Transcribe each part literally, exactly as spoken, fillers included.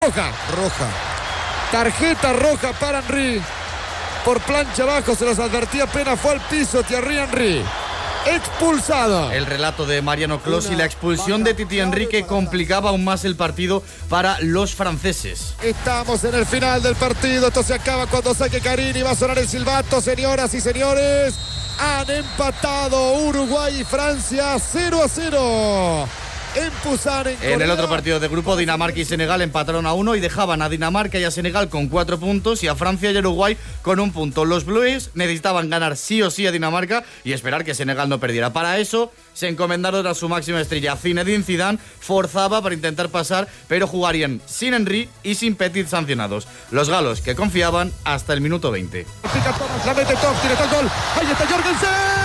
Roja. Roja. Tarjeta roja para Henry. Por plancha abajo, se los advertía, apenas fue al piso Thierry Henry. Expulsado. El relato de Mariano Clos y la expulsión de Titi Henry que complicaba aún más el partido para los franceses. Estamos en el final del partido. Esto se acaba cuando saque Carini. Va a sonar el silbato, señoras y señores. Han empatado Uruguay y Francia cero a cero. En Pusan, en Corea. En el otro partido de grupo, Dinamarca y Senegal empataron a uno y dejaban a Dinamarca y a Senegal con cuatro puntos y a Francia y Uruguay con un punto. Los Blues necesitaban ganar sí o sí a Dinamarca y esperar que Senegal no perdiera. Para eso se encomendaron a su máxima estrella. Zinedine Zidane forzaba para intentar pasar, pero jugarían sin Henry y sin Petit sancionados. Los galos que confiaban hasta el minuto veinte. Pica Thomas, la mete Top, tiene el gol. Ahí está Jorgensen.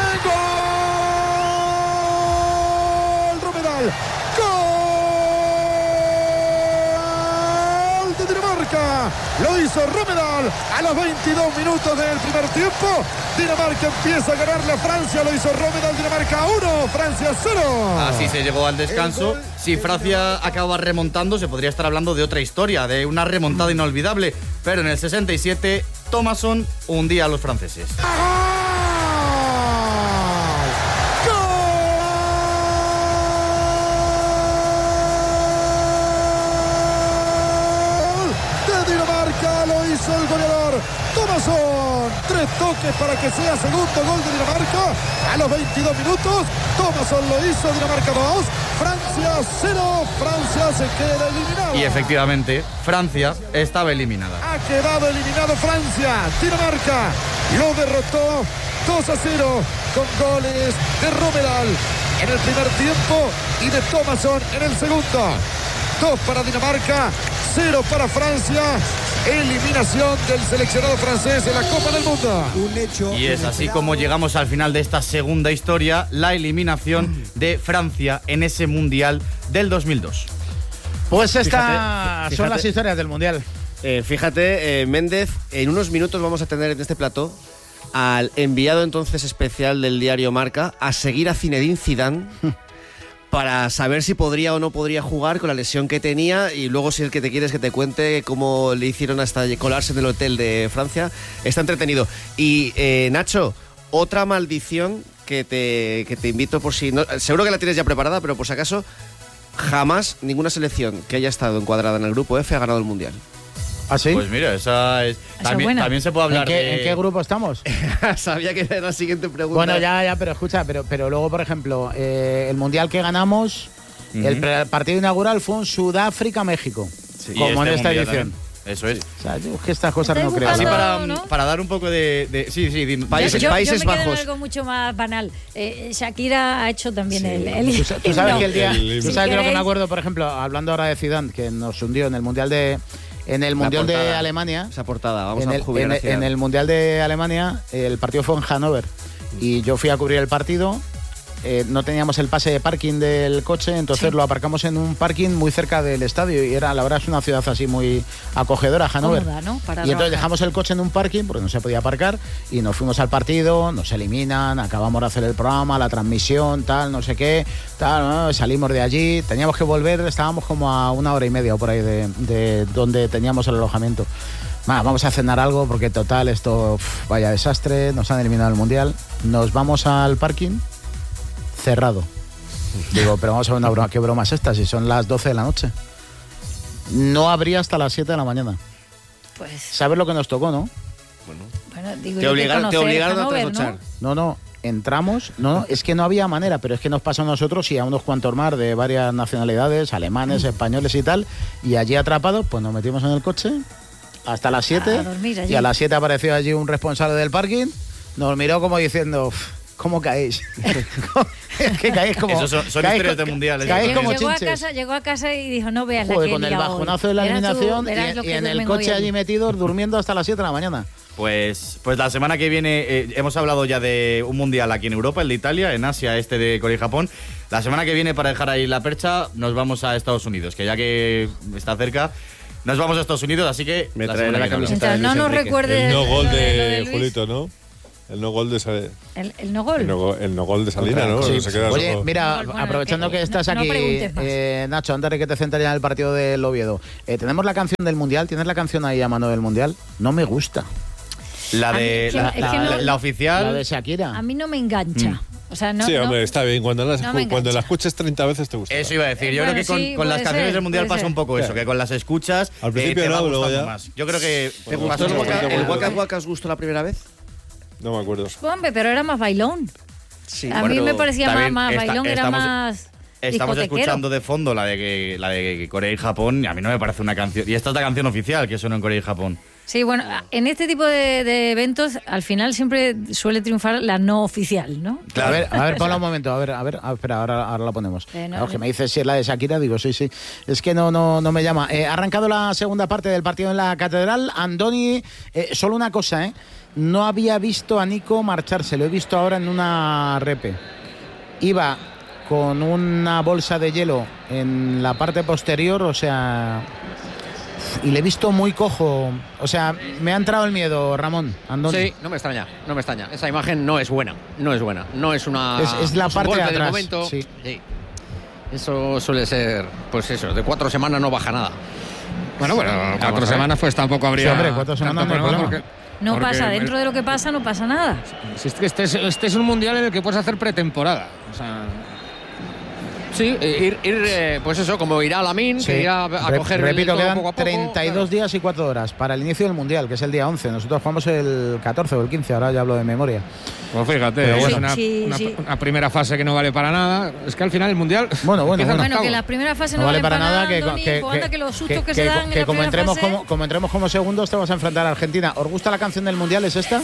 ¡Gol! Romedal. ¡Gol de Dinamarca! Lo hizo Romedal a los veintidós minutos del primer tiempo. Dinamarca empieza a ganarle a Francia. Lo hizo Romedal. Dinamarca uno, Francia cero. Así se llegó al descanso. Si Francia acaba remontando, se podría estar hablando de otra historia, de una remontada inolvidable. Pero en el sesenta y siete, Thomasson hundía a los franceses. El goleador Thomasson, tres toques para que sea segundo gol de Dinamarca a los veintidós minutos. Thomasson lo hizo, Dinamarca dos, Francia cero. Francia se queda eliminada. Y efectivamente, Francia estaba eliminada. Ha quedado eliminado Francia. Dinamarca lo derrotó dos a cero con goles de Romedal en el primer tiempo y de Thomasson en el segundo. Dos para Dinamarca, cero para Francia. Eliminación del seleccionado francés en la Copa del Mundo. Un hecho. Y es así como llegamos al final de esta segunda historia, la eliminación de Francia en ese Mundial del dos mil dos. Pues estas Fíjate, son fíjate. las historias del Mundial. Eh, fíjate, eh, Méndez, en unos minutos vamos a tener en este plató al enviado entonces especial del diario Marca a seguir a Zinedine Zidane para saber si podría o no podría jugar con la lesión que tenía, y luego si el que te quieres que te cuente cómo le hicieron hasta colarse en el hotel de Francia. Está entretenido. Y eh, Nacho, otra maldición que te, que te invito por si... No, seguro que la tienes ya preparada, pero por si acaso, jamás ninguna selección que haya estado encuadrada en el grupo F ha ganado el Mundial. ¿Ah, sí? Pues mira, esa es... Esa También, buena. también se puede hablar ¿En qué, de... ¿En qué grupo estamos? Sabía que era la siguiente pregunta. Bueno, ya, ya, pero escucha, pero, pero luego, por ejemplo, eh, el Mundial que ganamos, Uh-huh. el pre- partido inaugural fue un Sudáfrica-México, Sí, como y en este esta mundial edición. también. Eso es. O sea, yo es que estas cosas Estáis no creo. Así buscando- para, ¿no? para dar un poco de... de sí, sí, de- Países- yo, yo- Países yo me quedo en Bajos. algo mucho más banal. Eh, Shakira ha hecho también el, el Tú, sa- tú sabes himno. que el día, el- tú Si sabes que lo que queréis. me acuerdo, por ejemplo, hablando ahora de Zidane, que nos hundió en el Mundial de en el Mundial de portada. Alemania. Esa portada, vamos en a el, jubilar en, a Zidane. en el Mundial de Alemania, el partido fue en Hannover y yo fui a cubrir el partido. Eh, no teníamos el pase de parking del coche, entonces Sí. lo aparcamos en un parking muy cerca del estadio y era, la verdad, es una ciudad así muy acogedora, Hannover. Cómoda, ¿no? Para Y entonces trabajar. dejamos el coche en un parking porque no se podía aparcar y nos fuimos al partido, nos eliminan, acabamos de hacer el programa, la transmisión, tal, no sé qué, tal, ¿no? Salimos de allí, teníamos que volver, estábamos como a una hora y media o por ahí de, de donde teníamos el alojamiento. Va, vamos a cenar algo porque total esto, uf, vaya desastre, nos han eliminado el Mundial. Nos vamos al parking cerrado. Digo, pero vamos a ver una broma, ¿qué broma es esta? Si son las doce de la noche. No abría hasta las siete de la mañana. Pues, ¿Sabes lo que nos tocó, no? bueno, digo, Te yo que obligaron, te conocer obligaron a Hannover, trasnochar. No, no, entramos, no, no, es que no había manera, pero es que nos pasó a nosotros y a unos cuantos más de varias nacionalidades, alemanes, españoles y tal, y allí atrapados, pues nos metimos en el coche hasta las siete A dormir allí. y a las siete apareció allí un responsable del parking, nos miró como diciendo, ¿cómo caéis? Es que caéis como... Eso son- son caéis historias co- de mundiales. Caéis Llegó, como llegó a chinches. casa, llegó a casa y dijo, no veas la Joder, que he con el liado bajonazo hoy. de la Verás tú- eliminación verás y- los y, que en el duermen hoy coche allí metidos durmiendo hasta las siete de la mañana. Pues, pues la semana que viene eh, hemos hablado ya de un mundial aquí en Europa, el de Italia, en Asia, este de Corea y Japón. La semana que viene, para dejar ahí la percha, nos vamos a Estados Unidos, que ya que está cerca, nos vamos a Estados Unidos, así que Me la traeré semana la que viene camiseta. Mientras no Luis nos Enrique. recuerde El no gol lo de lo Luis. Julito, ¿no? El no gol de Salina. El, el no gol. El no, el no gol de Salina, ¿no? Sí. Se queda Oye, solo. mira, Bueno, aprovechando eh, que estás no- no aquí, preguntes más. eh, Nacho, antes de que te centres ya en el partido del Oviedo, eh, tenemos la canción del Mundial, ¿tienes la canción ahí a mano del Mundial? No me gusta. La A mí de es que- la, es que la- no- la- la oficial. La de Shakira. A mí no me engancha. O sea, no. sí, no- hombre, está bien. Cuando la, no me cuando la engancha. escuches treinta veces te gusta. Eso iba a decir. Yo Bueno, creo que con, sí, con las puede canciones ser, del Mundial puede pasa ser. un poco eso, Sí. que con las escuchas Al eh, principio te va no, luego gustando ya. más. Yo creo que te Bueno, gusta ¿Gustó el sí, Waka, sí, el sí. Waka Waka os gustó la primera vez? No me acuerdo. Hombre, pero era más bailón. Sí. A mí me parecía más, también más está- bailón, era estamos- más. Estamos discotequero. escuchando de fondo la de que la de Corea y Japón y a mí no me parece una canción. Y esta es la canción oficial que suena en Corea y Japón. Sí, bueno, en este tipo de, de eventos al final siempre suele triunfar la no oficial, ¿no? A ver, a ver, ponla un momento, a ver, a ver, a ver, espera, ahora, ahora la ponemos. Eh, no, Claro, que eh. me dices si es la de Shakira, digo, sí, sí. Es que no, no, no me llama. Eh, ha arrancado la segunda parte del partido en la Catedral. Andoni, eh, solo una cosa, ¿eh? No había visto a Nico marcharse, lo he visto ahora en una repe. Iba con una bolsa de hielo en la parte posterior, o sea... Y le he visto muy cojo. O sea, me ha entrado el miedo, Ramón, Andoni. Sí, no me extraña, no me extraña. Esa imagen no es buena, no es buena. No es una... Es- es la un parte de golpe del atrás, momento. sí. Eso suele ser, pues eso, de cuatro semanas no baja nada. Bueno, bueno, Vamos a cuatro ver. semanas pues tampoco habría... Sí, hombre, cuatro tanto semanas no hay problema problema. porque- No porque, pasa, dentro bueno, de lo que pasa no pasa nada. si es que este, es, este es un mundial en el que puedes hacer pretemporada. O sea, Sí, ir, ir eh, pues eso, como irá Lamin, Sí. que irá a Re- coger el Repito, todo quedan poco a poco, treinta y dos claro. días y cuatro horas para el inicio del Mundial, que es el día once. Nosotros jugamos el catorce o el quince, ahora ya hablo de memoria. pues fíjate, Pero es bueno. una, Sí, una- sí. una primera fase que no vale para nada. Es que al final el mundial... Bueno, bueno, empieza bueno. en Bueno, que octavos. las primeras fases No no, vale valen para nada que, Andoni, que, pues anda que los sustos que, que- se dan en que la como primera entremos fase. como, como entremos como segundos te vas a enfrentar a Argentina. ¿Os gusta la canción del Mundial? ¿Es esta?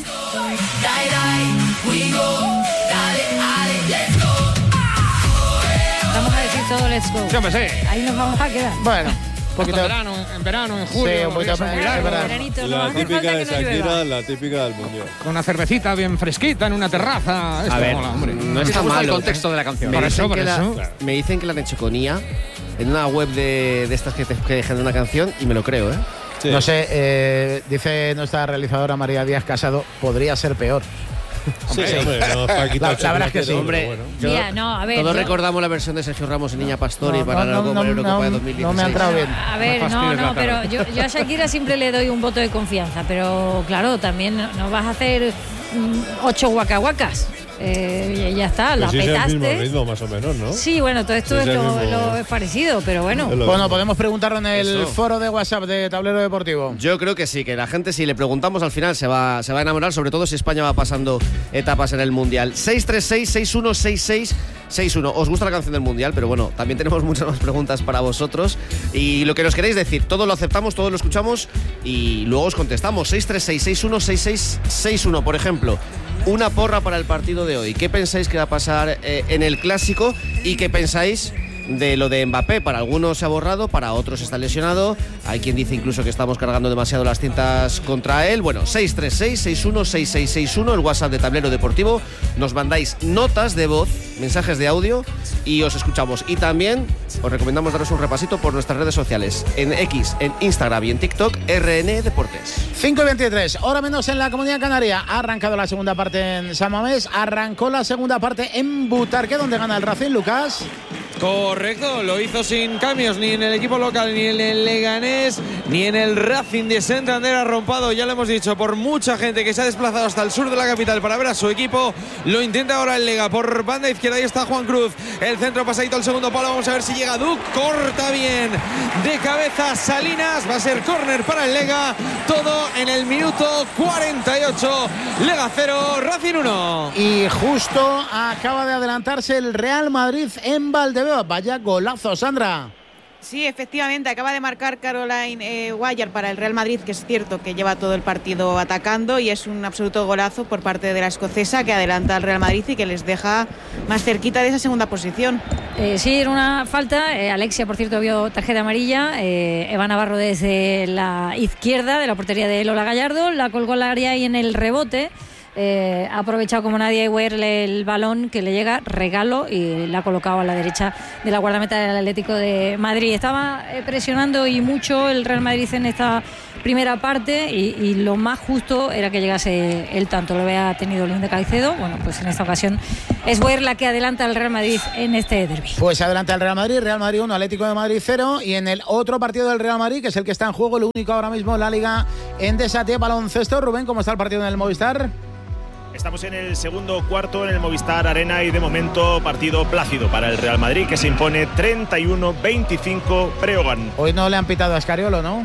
Vamos a decir todo let's go. Sí, hombre, sí. Ahí nos vamos a quedar. Bueno, un Hasta poquito... en verano, en verano, en julio. Sí, un poquito días muy más, largos, es verdad. Veranito, no La hace típica falta de que no llueva. Shakira, la típica del Mundial. Con una cervecita bien fresquita en una terraza. Esto A ver, mola, hombre. no Me está gusta el malo. contexto de la canción. Me Por dicen, eso, por que la, eso. me dicen que la han hecho con I A en una web de, de estas que, te, que dejan una canción y me lo creo, ¿eh? Sí. No sé, eh, dice nuestra realizadora María Díaz Casado, podría ser peor. Sí, hombre, no, Paquita La- la verdad es que Chocolate, sí. hombre, Hombre, bueno. yo- Mira, no, a ver. todos yo- recordamos la versión de Sergio Ramos y Niña Pastori No, para no, la no, Copa no, Eurocopa de no, dos mil dieciséis. no me ha entrado bien. A ver, No no, fastidies no, la pero tarde. yo, yo a Shakira siempre le doy un voto de confianza, pero claro, también no, no vas a hacer mm, ocho guacahuacas. Eh, y ya está, la Pues sí, es el mismo petaste. ritmo, más o menos, ¿no? Sí, bueno, todo esto Sí, es, es el lo, mismo. lo es parecido, pero bueno. Es lo Bueno, mismo. podemos preguntarlo en el Eso. foro de WhatsApp de Tablero Deportivo. Yo creo que sí, que la gente, si le preguntamos al final, se va, se va a enamorar, sobre todo si España va pasando etapas en el Mundial. seis tres seis, seis uno seis seis seis uno. Os gusta la canción del Mundial, pero bueno, también tenemos muchas más preguntas para vosotros. Y lo que nos queréis decir, todo lo aceptamos, todo lo escuchamos y luego os contestamos. seis tres seis, seis uno seis seis seis uno, por ejemplo. Una porra para el partido de hoy. ¿Qué pensáis que va a pasar eh, en el Clásico? ¿Y qué pensáis de lo de Mbappé? Para algunos se ha borrado, para otros está lesionado. Hay quien dice incluso que estamos cargando demasiado las cintas contra él. Bueno, seis tres seis, seis uno seis seis seis uno, el WhatsApp de Tablero Deportivo. Nos mandáis notas de voz, mensajes de audio y os escuchamos. Y también os recomendamos daros un repasito por nuestras redes sociales. En X, en Instagram y en TikTok, R N Deportes. cinco y veintitrés, hora menos en la Comunidad Canaria. Ha arrancado la segunda parte en San Mamés, arrancó la segunda parte en Butarque, donde gana el Racing, Lucas. Correcto, lo hizo sin cambios ni en el equipo local, ni en el Leganés, ni en el Racing de Santander. Arrompado, ya lo hemos dicho, por mucha gente que se ha desplazado hasta el sur de la capital para ver a su equipo. Lo intenta ahora el Lega por banda izquierda, ahí está Juan Cruz. El centro pasadito al segundo palo, vamos a ver si llega Duc, corta bien de cabeza Salinas, va a ser córner para el Lega. Todo en el minuto cuarenta y ocho, Lega cero, Racing uno. Y justo acaba de adelantarse el Real Madrid en Valdebeba. Vaya golazo, Sandra. Sí, efectivamente, acaba de marcar Caroline eh, Guayar para el Real Madrid, que es cierto que lleva todo el partido atacando y es un absoluto golazo por parte de la escocesa que adelanta al Real Madrid y que les deja más cerquita de esa segunda posición. Eh, sí, era una falta. Eh, Alexia, por cierto, vio tarjeta amarilla. Eh, Eva Navarro desde la izquierda de la portería de Lola Gallardo la colgó al área y en el rebote eh, ha aprovechado como nadie Weirle el balón que le llega, regalo, y la ha colocado a la derecha de la guardameta del Atlético de Madrid. Estaba eh, presionando y mucho el Real Madrid en esta primera parte y, y lo más justo era que llegase el tanto. Lo había tenido León de Caicedo. Bueno, pues en esta ocasión es Weir la que adelanta al Real Madrid en este derbi. Pues adelanta el Real Madrid, Real Madrid uno, Atlético de Madrid cero, y en el otro partido del Real Madrid, que es el que está en juego, el único ahora mismo en la Liga Endesa de baloncesto. Rubén, ¿cómo está el partido en el Movistar? Estamos en el segundo cuarto en el Movistar Arena y de momento partido plácido para el Real Madrid, que se impone treinta y uno veinticinco Breogán. Hoy no le han pitado a Escariolo, ¿no?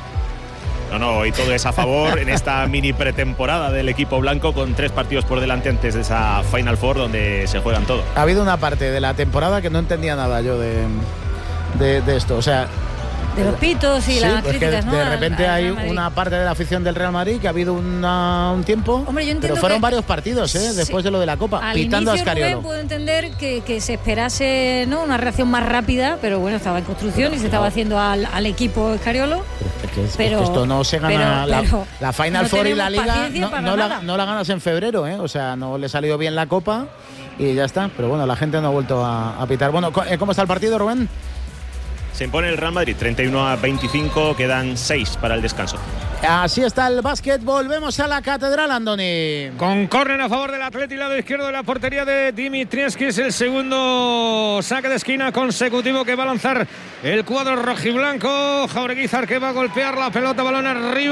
No, no, hoy todo es a favor en esta mini pretemporada del equipo blanco, con tres partidos por delante antes de esa Final Four donde se juegan todo. Ha habido una parte de la temporada que no entendía nada yo de, de, de esto, o sea... De los pitos y sí, las pues críticas, ¿no? De repente al, al hay una parte de la afición del Real Madrid que ha habido una, un tiempo, Hombre, yo pero fueron que, varios partidos, ¿eh? Después sí, de lo de la Copa, al pitando inicio, a Escariolo. Rubén, puedo entender que, que se esperase, ¿no?, una reacción más rápida, pero bueno, estaba en construcción pero, y se estaba no. haciendo al, al equipo Escariolo. Es que, es, pero, es que esto no se gana. Pero, la, pero, la Final no Four y la Liga no, no, la, no la ganas en febrero, ¿eh? O sea, no le salió bien la Copa y ya está. Pero bueno, la gente no ha vuelto a, a pitar. Bueno, ¿cómo está el partido, Rubén? Se impone el Real Madrid treinta y uno a veinticinco, quedan seis para el descanso. Así está el básquet, volvemos a la Catedral, Andoni. Con córner a favor del Atleti, lado izquierdo de la portería de Dimitrievski, es el segundo saque de esquina consecutivo que va a lanzar el cuadro rojiblanco. Jaureguizar que va a golpear la pelota, balón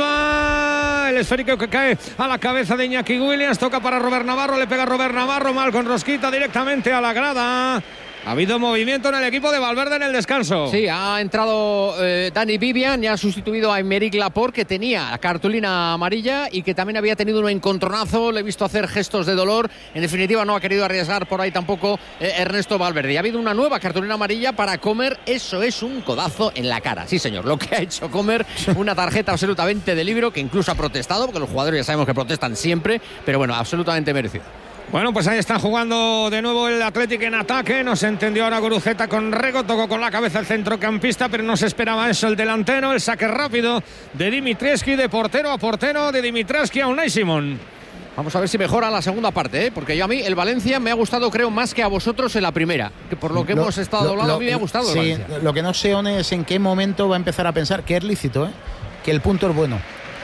arriba, el esférico que cae a la cabeza de Iñaki Williams, toca para Robert Navarro, le pega Robert Navarro, mal con rosquita directamente a la grada. Ha habido movimiento en el equipo de Valverde en el descanso. Sí, ha entrado eh, Dani Vivian y ha sustituido a Aymeric Laporte, que tenía cartulina amarilla y que también había tenido un encontronazo. Le he visto hacer gestos de dolor. En definitiva, no ha querido arriesgar por ahí tampoco eh, Ernesto Valverde. Y ha habido una nueva cartulina amarilla para Comer. Eso es un codazo en la cara. Sí, señor, lo que ha hecho Comer, una tarjeta absolutamente de libro, que incluso ha protestado, porque los jugadores ya sabemos que protestan siempre, pero bueno, absolutamente merecido. Bueno, pues ahí está jugando de nuevo el Athletic en ataque. No se entendió ahora Guruceta con Rego, tocó con la cabeza el centrocampista, pero no se esperaba eso el delantero. El saque rápido de Dimitrievski, de portero a portero, de Dimitrievski a Unai Simón. Vamos a ver si mejora la segunda parte, ¿eh? Porque yo a mí el Valencia me ha gustado, creo, más que a vosotros en la primera. Que por lo que lo, hemos estado lo, hablando, lo, a mí me ha gustado sí, el Valencia. Lo que no sé, One, es en qué momento va a empezar a pensar que es lícito, ¿eh? Que el punto es bueno.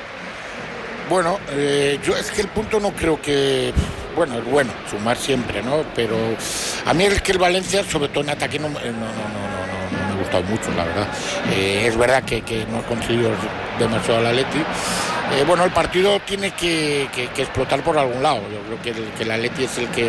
Bueno, eh, yo es que el punto no creo que... Bueno, es bueno, sumar siempre, ¿no? Pero a mí es que el Valencia, sobre todo en ataque, no, no, no, no, no, no me ha gustado mucho, la verdad. Eh, es verdad que, que no ha conseguido demasiado al Atleti. Eh, bueno, el partido tiene que, que, que explotar por algún lado. Yo creo que el, que el Atleti es el que,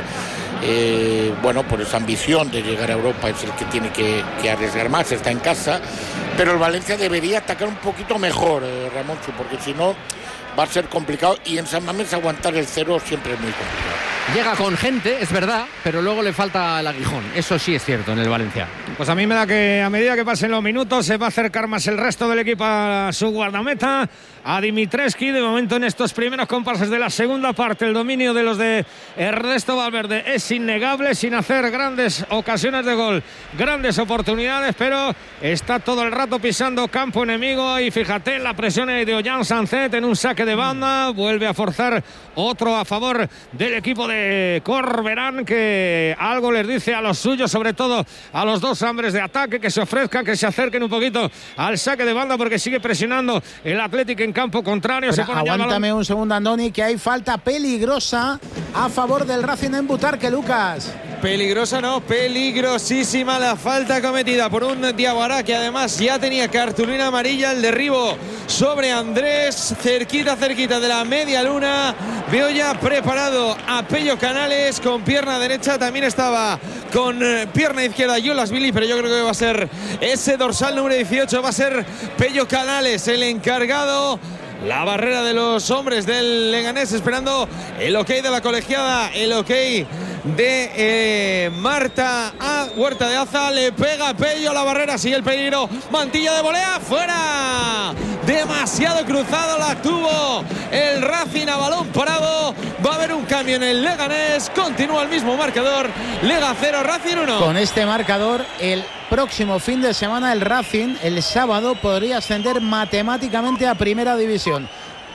eh, bueno, por esa ambición de llegar a Europa, es el que tiene que, que arriesgar más, está en casa. Pero el Valencia debería atacar un poquito mejor, eh, Ramoncho, porque si no... va a ser complicado, y en San Mamés aguantar el cero siempre es muy complicado. Llega con gente, es verdad, pero luego le falta el aguijón. Eso sí es cierto en el Valencia. Pues a mí me da que a medida que pasen los minutos se va a acercar más el resto del equipo a su guardameta, a Dimitrievski. De momento, en estos primeros compases de la segunda parte, el dominio de los de Ernesto Valverde es innegable, sin hacer grandes ocasiones de gol, grandes oportunidades, pero está todo el rato pisando campo enemigo. Y fíjate la presión de Ollán Sancet en un saque de banda, vuelve a forzar otro a favor del equipo de Corberán, que algo les dice a los suyos, sobre todo a los dos hombres de ataque, que se ofrezcan, que se acerquen un poquito al saque de banda, porque sigue presionando el Athletic en campo contrario. Pero se pone aguántame un segundo, Andoni, que hay falta peligrosa a favor del Racing en Butarque, Lucas. Peligrosa no, peligrosísima la falta cometida por un Diawara, que además ya tenía cartulina amarilla. El derribo sobre Andrés, cerquita, cerquita de la media luna. Veo ya preparado a Pello Canales con pierna derecha, también estaba con pierna izquierda Yolas Billy, pero yo creo que va a ser ese dorsal número dieciocho, va a ser Pello Canales el encargado. La barrera de los hombres del Leganés esperando el ok de la colegiada, el ok de eh, Marta a Huerta de Aza. Le pega Pello a la barrera, sigue el peligro. Mantilla de volea, fuera. Demasiado cruzado la tuvo el Racing a balón parado. Va a haber un cambio en el Leganés. Continúa el mismo marcador. Lega cero, Racing uno. Con este marcador, el próximo fin de semana el Racing, el sábado, podría ascender matemáticamente a Primera División.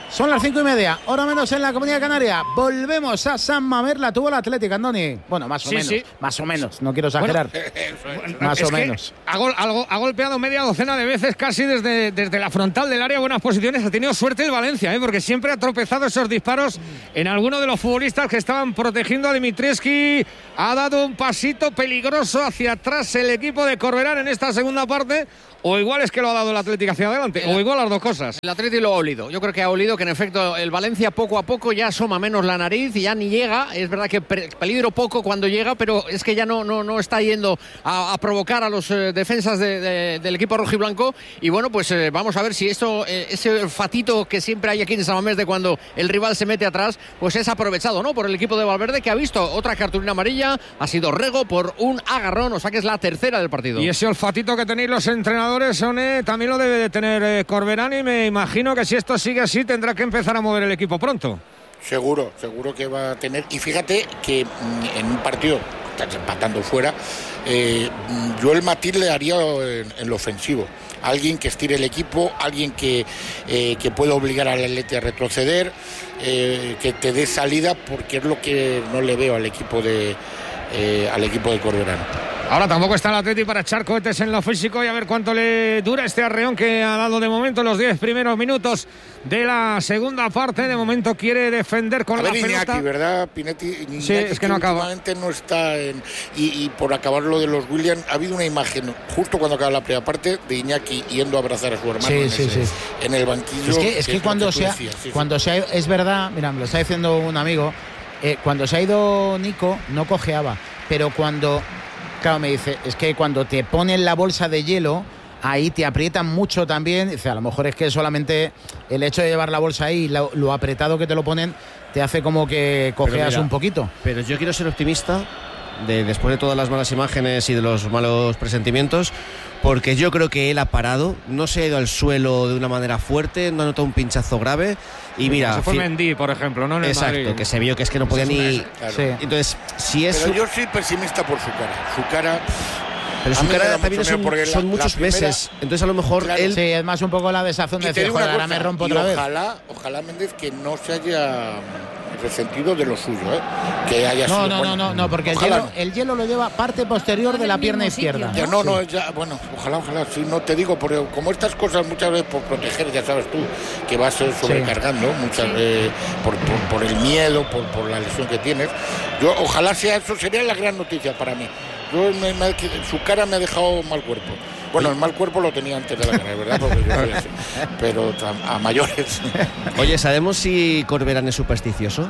Son las cinco y media, hora menos en la Comunidad Canaria. Volvemos a San Mamés, la tuvo el Atlético, Andoni. Bueno, más o Sí, menos, sí. más o menos, no quiero exagerar. Bueno, más es o que menos. Ha, gol- algo- ha golpeado media docena de veces casi desde, desde la frontal del área, buenas posiciones. Ha tenido suerte el Valencia, ¿eh? Porque siempre ha tropezado esos disparos en alguno de los futbolistas que estaban protegiendo a Dimitrescu. Ha dado un pasito peligroso hacia atrás el equipo de Corberán en esta segunda parte. O igual es que lo ha dado el Atlético hacia adelante, o igual las dos cosas. El Atlético lo ha olido. Yo creo que ha olido que en efecto el Valencia poco a poco ya asoma menos la nariz y ya ni llega. Es verdad que pe- peligro poco cuando llega, pero es que ya no, no, no está yendo a, a provocar a los eh, defensas de, de, del equipo rojiblanco. Y bueno, pues eh, vamos a ver si esto, eh, ese fatito que siempre hay aquí en San Mamés de cuando el rival se mete atrás, pues es aprovechado, ¿no? Por el equipo de Valverde, que ha visto otra cartulina amarilla, ha sido Rego por un agarrón, o sea que es la tercera del partido. Y ese olfatito que tenéis los entrenadores, One, también lo debe de tener eh, Corberán, y me imagino que si esto sigue así tendrá que empezar a mover el equipo pronto. Seguro, seguro que va a tener. Y fíjate que mm, en un partido, estás empatando fuera, eh, mm, yo el matiz le daría en, en lo ofensivo. Alguien que estire el equipo, alguien que, eh, que pueda obligar al Atleti a retroceder, eh, que te dé salida, porque es lo que no le veo al equipo de, eh, al equipo de Corberán. Ahora tampoco está el Atleti para echar cohetes en lo físico y a ver cuánto le dura este arreón que ha dado de momento los diez primeros minutos de la segunda parte. De momento quiere defender con a la ver, pelota. Iñaki, ¿verdad? Pinetti, Iñaki, Sí, es que no acaba. Últimamente no está en, y, y por acabar lo de los Williams, ha habido una imagen justo cuando acaba la primera parte de Iñaki yendo a abrazar a su hermano Sí, en, sí, ese- sí. en el banquillo. Es que, es que lo cuando tú se ha, decías, sí, sí. cuando se ha, es verdad, mira, me lo está diciendo un amigo, eh, cuando se ha ido Nico no cojeaba, pero cuando, claro, me dice, es que cuando te ponen la bolsa de hielo, ahí te aprietan mucho también. Dice, a lo mejor es que solamente el hecho de llevar la bolsa ahí, lo, lo apretado que te lo ponen, te hace como que cojeas mira, un poquito. Pero yo quiero ser optimista de, después de todas las malas imágenes y de los malos presentimientos, porque yo creo que él ha parado, no se ha ido al suelo de una manera fuerte, no ha notado un pinchazo grave y mira... Se fue fi- Mendy, por ejemplo, ¿no? En el Exacto, Madrid. que se vio que es que no podía Eso es ni... una- claro. Sí. Entonces, si es... Pero yo soy pesimista por su cara. Su cara. Pero a su mí me cara da también mucho son, miedo porque la- son la muchos primera- meses, entonces a lo mejor Claro. él... Sí, es más un poco la desazón Y de te decir, digo joder, una ahora cosa, me rompo y otra vez. ojalá, ojalá Méndez que no se haya resentido de lo suyo, ¿eh? Que haya No, sido no, bueno. no, no, no, porque el Ojalá hielo, el hielo lo lleva parte posterior de la del pierna mismo sitio, izquierda. Ya no, no, ya, bueno, ojalá, ojalá, sí, no te digo, porque como estas cosas muchas veces por proteger, ya sabes tú, que vas eh, sobrecargando, muchas eh, por, por, por el miedo, por, por la lesión que tienes. Yo, ojalá sea eso, sería la gran noticia para mí. Yo, me- me- su cara me ha dejado mal cuerpo. Bueno, el mal cuerpo lo tenía antes de la guerra, ¿verdad? Porque yo soy así. Pero a, a mayores. Oye, ¿sabemos si Corberán es supersticioso?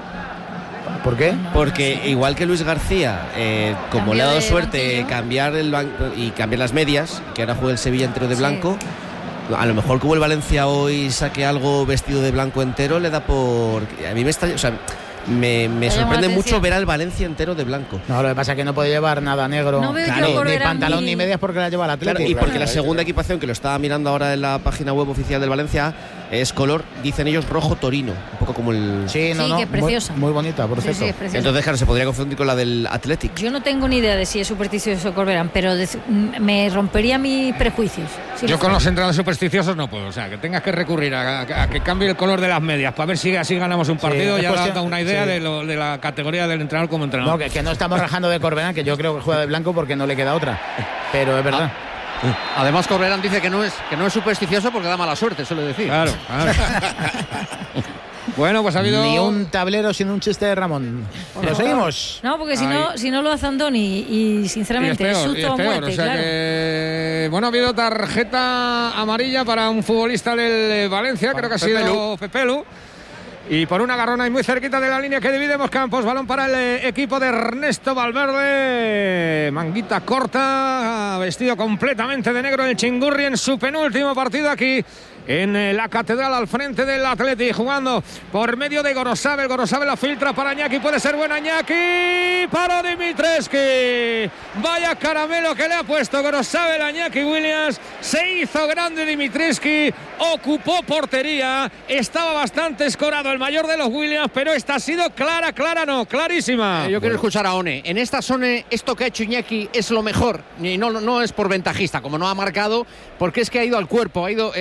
¿Por qué? Porque igual que Luis García, eh, como Cambió le ha dado de suerte banquillo. cambiar el ban- y cambiar las medias, que ahora juega el Sevilla entero de Sí. blanco, a lo mejor como el Valencia hoy saque algo vestido de blanco entero, le da por... A mí me está... O sea, me, me Te llama sorprende la mucho atención. ver al Valencia entero de blanco. No, lo que pasa es que no puede llevar nada negro, No veo yo ni, ni Corberán pantalón muy- ni medias porque la lleva el Atlético. Claro, y porque la claro, segunda claro. equipación, que lo estaba mirando ahora en la página web oficial del Valencia, es color, dicen ellos, rojo torino, un poco como el... Sí, no, Sí, no, que muy- preciosa. Muy, bonita, por Sí, cierto. sí, es precioso. Entonces, claro, se podría confundir con la del Athletic. Yo no tengo ni idea de si es supersticioso Corberán, pero de- me rompería mis prejuicios. Si Yo no con fuera. los entrenadores supersticiosos no puedo. O sea, que tengas que recurrir a, a- a que cambie el color de las medias para ver si así ganamos un partido. es ya cuestión- da una idea sí. de, lo- de la categoría del entrenador como entrenador. No, que, que no estamos rajando de Corberán, que yo creo que juega de blanco porque no le queda otra. Pero es verdad. Además, Corberán dice que no es que no es supersticioso porque da mala suerte, suele decir. Claro, claro. Bueno, pues ha habido... Ni un tablero sin un chiste de Ramón. Bueno, seguimos. No, porque si Ahí. no, si no lo hace Andoni y sinceramente Y es, es peor, y susto es o peor, muerte, o sea claro. que, bueno, ha habido tarjeta amarilla para un futbolista del eh, Valencia, creo que ha sido Pepelu. Y por una agarrón ahí muy cerquita de la línea que dividimos campos, balón para el eh, equipo de Ernesto Valverde. Manguita corta, vestido completamente de negro el Chingurri en su penúltimo partido aquí en eh, la Catedral al frente del Atleti, jugando por medio de Gorosabe. El Gorosabe la filtra para Iñaki, puede ser buena Iñaki, para Dimitrescu. Vaya caramelo que le ha puesto Gorosabe a Iñaki Williams. Se hizo grande Dimitrescu, ocupó portería, estaba bastante escorado el mayor de los Williams, pero esta ha sido clara, clara no, clarísima. Eh, yo quiero escuchar a One. En esta zona, esto que ha hecho Iñaki es lo mejor. Y no, no es por ventajista, como no ha marcado, porque es que ha ido al cuerpo, ha, ido, eh, ha, sa- ha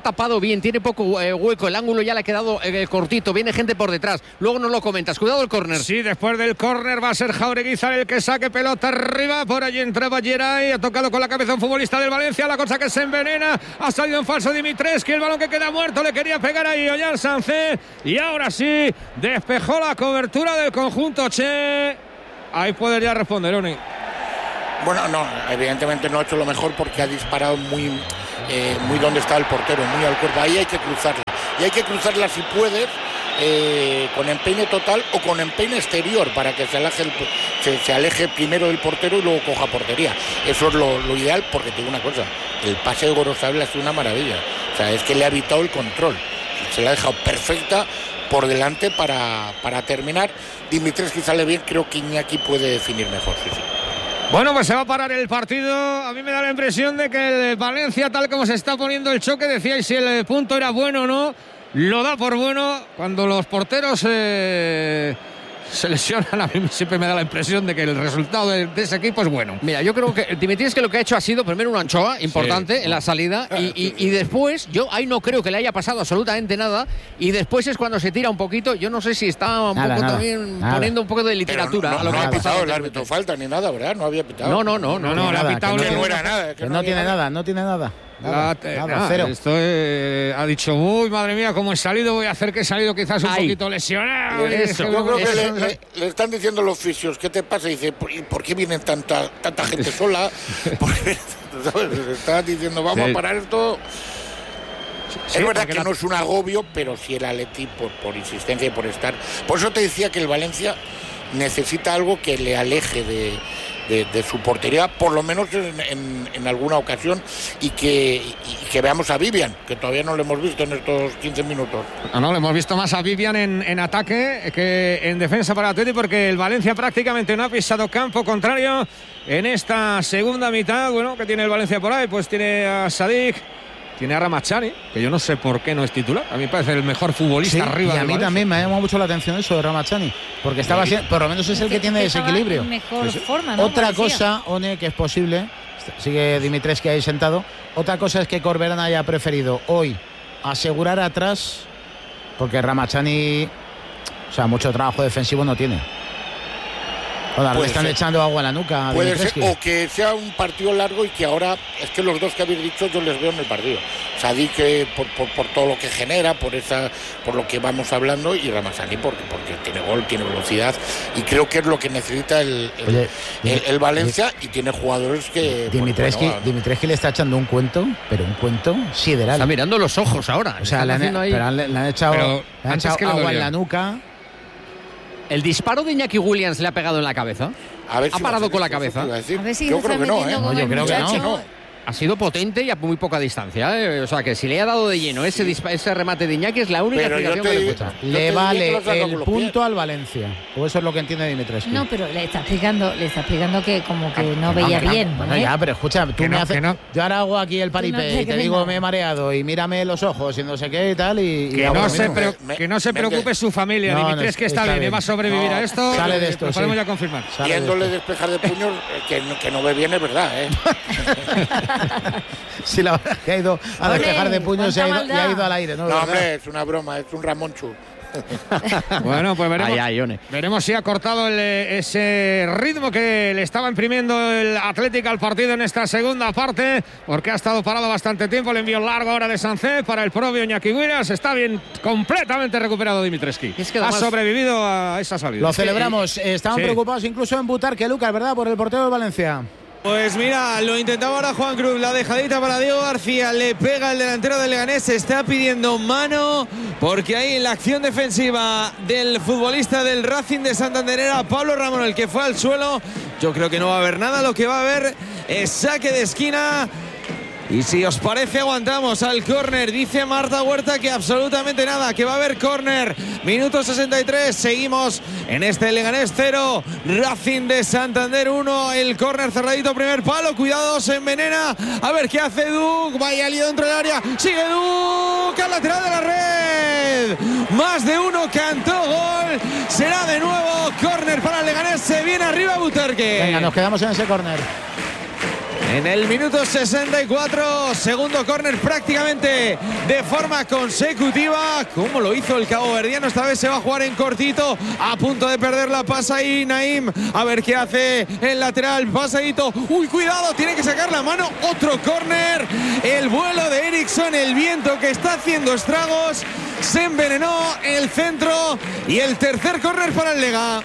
tapado bien, tiene poco eh, hueco, el ángulo ya le ha quedado eh, cortito, viene gente por detrás. Luego nos lo comentas. Cuidado el córner. Sí, después del córner va a ser Jaureguizar el que saque pelota arriba. Por allí entraba Geray, ha tocado con la cabeza un futbolista del Valencia, la cosa que se envenena. Ha salido en falso Dimitrescu, el balón que queda muerto, le quería pegar ahí Ollán Sánchez. Y ahora sí, despejó la cobertura del conjunto Che. Ahí podría responder, Oni. Bueno, no, evidentemente no ha hecho lo mejor porque ha disparado muy, eh, muy donde está el portero, muy al cuerpo. Ahí hay que cruzarla. Y hay que cruzarla si puedes, eh, con empeine total o con empeine exterior, para que se aleje, el, se, se aleje primero del portero y luego coja portería. Eso es lo, lo ideal, porque te digo una cosa, el pase de Gorosabel ha sido una maravilla. O sea, es que le ha evitado el control. Se la ha dejado perfecta por delante para, para terminar. Dimitrescu sale bien, creo que Iñaki puede definir mejor. Sí, sí. Bueno, pues se va a parar el partido. A mí me da la impresión de que el Valencia, tal como se está poniendo el choque, decíais si el punto era bueno o no, lo da por bueno. Cuando los porteros eh, se lesionan, a mí siempre me da la impresión de que el resultado de, de ese equipo es bueno. Mira, yo creo que Dimitrescu lo que ha hecho ha sido primero una anchoa importante sí. en la salida y, y, y después, yo ahí no creo que le haya pasado absolutamente nada, y después es cuando se tira un poquito. Yo no sé si está un nada, poco nada, también nada. poniendo un poco de literatura no, no, a lo no que ha ha pitado pasado el árbitro falta ni nada, ¿verdad? No había pitado. No, no, no, no, no, no, no, no, ha pitado que no, no era nada. Que, que no, no tiene nada. nada, no tiene nada. Nada, La, nada, nada, cero. Esto eh, ha dicho, uy, madre mía, cómo he salido, voy a hacer que he salido quizás un Ay. poquito lesionado. Eso. Yo creo que eso. Le, le, le están diciendo los fisios, ¿qué te pasa? Y dice, ¿por, ¿por qué vienen tanta, tanta gente sola? Porque, ¿sabes? Le están diciendo, vamos sí. a parar esto. Sí, es verdad que la... no es un agobio, pero sí el Atleti por, por insistencia y por estar. Por eso te decía que el Valencia necesita algo que le aleje de, de, de su portería, por lo menos en, en, en alguna ocasión, y que, y que veamos a Vivian, que todavía no lo hemos visto en estos quince minutos. No, no, le hemos visto más a Vivian en, en ataque que en defensa para Atleti, porque el Valencia prácticamente no ha pisado campo contrario en esta segunda mitad. Bueno, que tiene el Valencia por ahí, pues tiene a Sadik, tiene a Ramazani, que yo no sé por qué no es titular. A mí me parece el mejor futbolista sí, arriba. Y a del mí Valencia. también me ha llamado mucho la atención eso de Ramazani, porque estaba sí. por lo menos es el que, que tiene desequilibrio. Mejor sí. forma, ¿no? Otra Parecía. cosa, One, que es posible, sigue Dimitrescu ahí sentado. Otra cosa es que Corberán haya preferido hoy asegurar atrás, porque Ramazani, o sea, mucho trabajo defensivo no tiene. Bueno, le están ser. echando agua a la nuca. Puede ser, o que sea un partido largo y que ahora, es que los dos que habéis dicho yo les veo en el partido. Sadik que por, por, por todo lo que genera, por esa, por lo que vamos hablando, y Ramazani porque, porque tiene gol, tiene velocidad, y creo que es lo que necesita el, el, Oye, el, el Valencia, y tiene jugadores que... Dimitrescu, pues, bueno, Dimitrescu le está echando un cuento, pero un cuento sideral. Está mirando los ojos ahora. O sea, le han, ahí... pero le, le han echado, le han echado agua en la nuca. ¿El disparo de Iñaki Williams le ha pegado en la cabeza? A ver ¿Ha si parado con la cabeza? A ver si yo creo que no, ¿eh? No, yo creo que no. no. Ha sido potente y a muy poca distancia, ¿eh? O sea, que si le ha dado de lleno ese, ese remate de Iñaki es la única pero explicación te, que le escucha. Le vale el punto al Valencia. O eso es lo que entiende Dimitrescu. No, pero le está explicando, le está explicando que como que no ah, veía no, bien. Bueno, ¿eh? ya, pero escucha, tú que me no, haces. No. Yo ahora hago aquí el paripé no y te digo nada. Me he mareado y mírame los ojos y no sé qué y tal. Y, que, y no se pre me, que no se preocupe me, su familia. No, Dimitrescu que está, está bien, bien, va a sobrevivir no, a esto. Sale de esto. Lo podemos sí. ya confirmar. Viéndole de despejar de puños, que, que no ve bien, es verdad, ¿eh? Sí, la verdad que ha ido a Olé, despejar de puños y ha, ido, y ha ido al aire. No, no hombre, es una broma, es un Ramonchu. Bueno, pues veremos, ay, ay, veremos si ha cortado el, ese ritmo que le estaba imprimiendo el Atlético al partido en esta segunda parte, porque ha estado parado bastante tiempo. Le envió largo ahora de Sánchez para el propio Iñaki Williams. Está bien, completamente recuperado Dimitrescu. Es que además, ha sobrevivido a esa salida. Lo celebramos. Estaban sí. preocupados incluso en Butarque, Lucas, ¿verdad? Por el portero de Valencia. Pues mira, lo intentaba ahora Juan Cruz, la dejadita para Diego García, le pega el delantero del Leganés, se está pidiendo mano, porque ahí en la acción defensiva del futbolista del Racing de Santander era Pablo Ramón el que fue al suelo. Yo creo que no va a haber nada, lo que va a haber es saque de esquina. Y si os parece aguantamos al córner, dice Marta Huerta que absolutamente nada, que va a haber córner. Minuto sesenta y tres, seguimos en este Leganés cero, Racing de Santander uno, el córner cerradito, primer palo, cuidado, se envenena, a ver qué hace Duc, vaya lío dentro del área, sigue Duc, al lateral de la red, más de uno, cantó gol, será de nuevo córner para el Leganés, se viene arriba Butarque. Venga, nos quedamos en ese córner. En el minuto sesenta y cuatro, segundo córner prácticamente de forma consecutiva. Como lo hizo el caboverdiano, esta vez se va a jugar en cortito. A punto de perder la pasa ahí Naim. A ver qué hace el lateral. Pasadito. Uy, cuidado, tiene que sacar la mano. Otro córner. El vuelo de Eriksson, el viento que está haciendo estragos. Se envenenó el centro. Y el tercer córner para el Lega.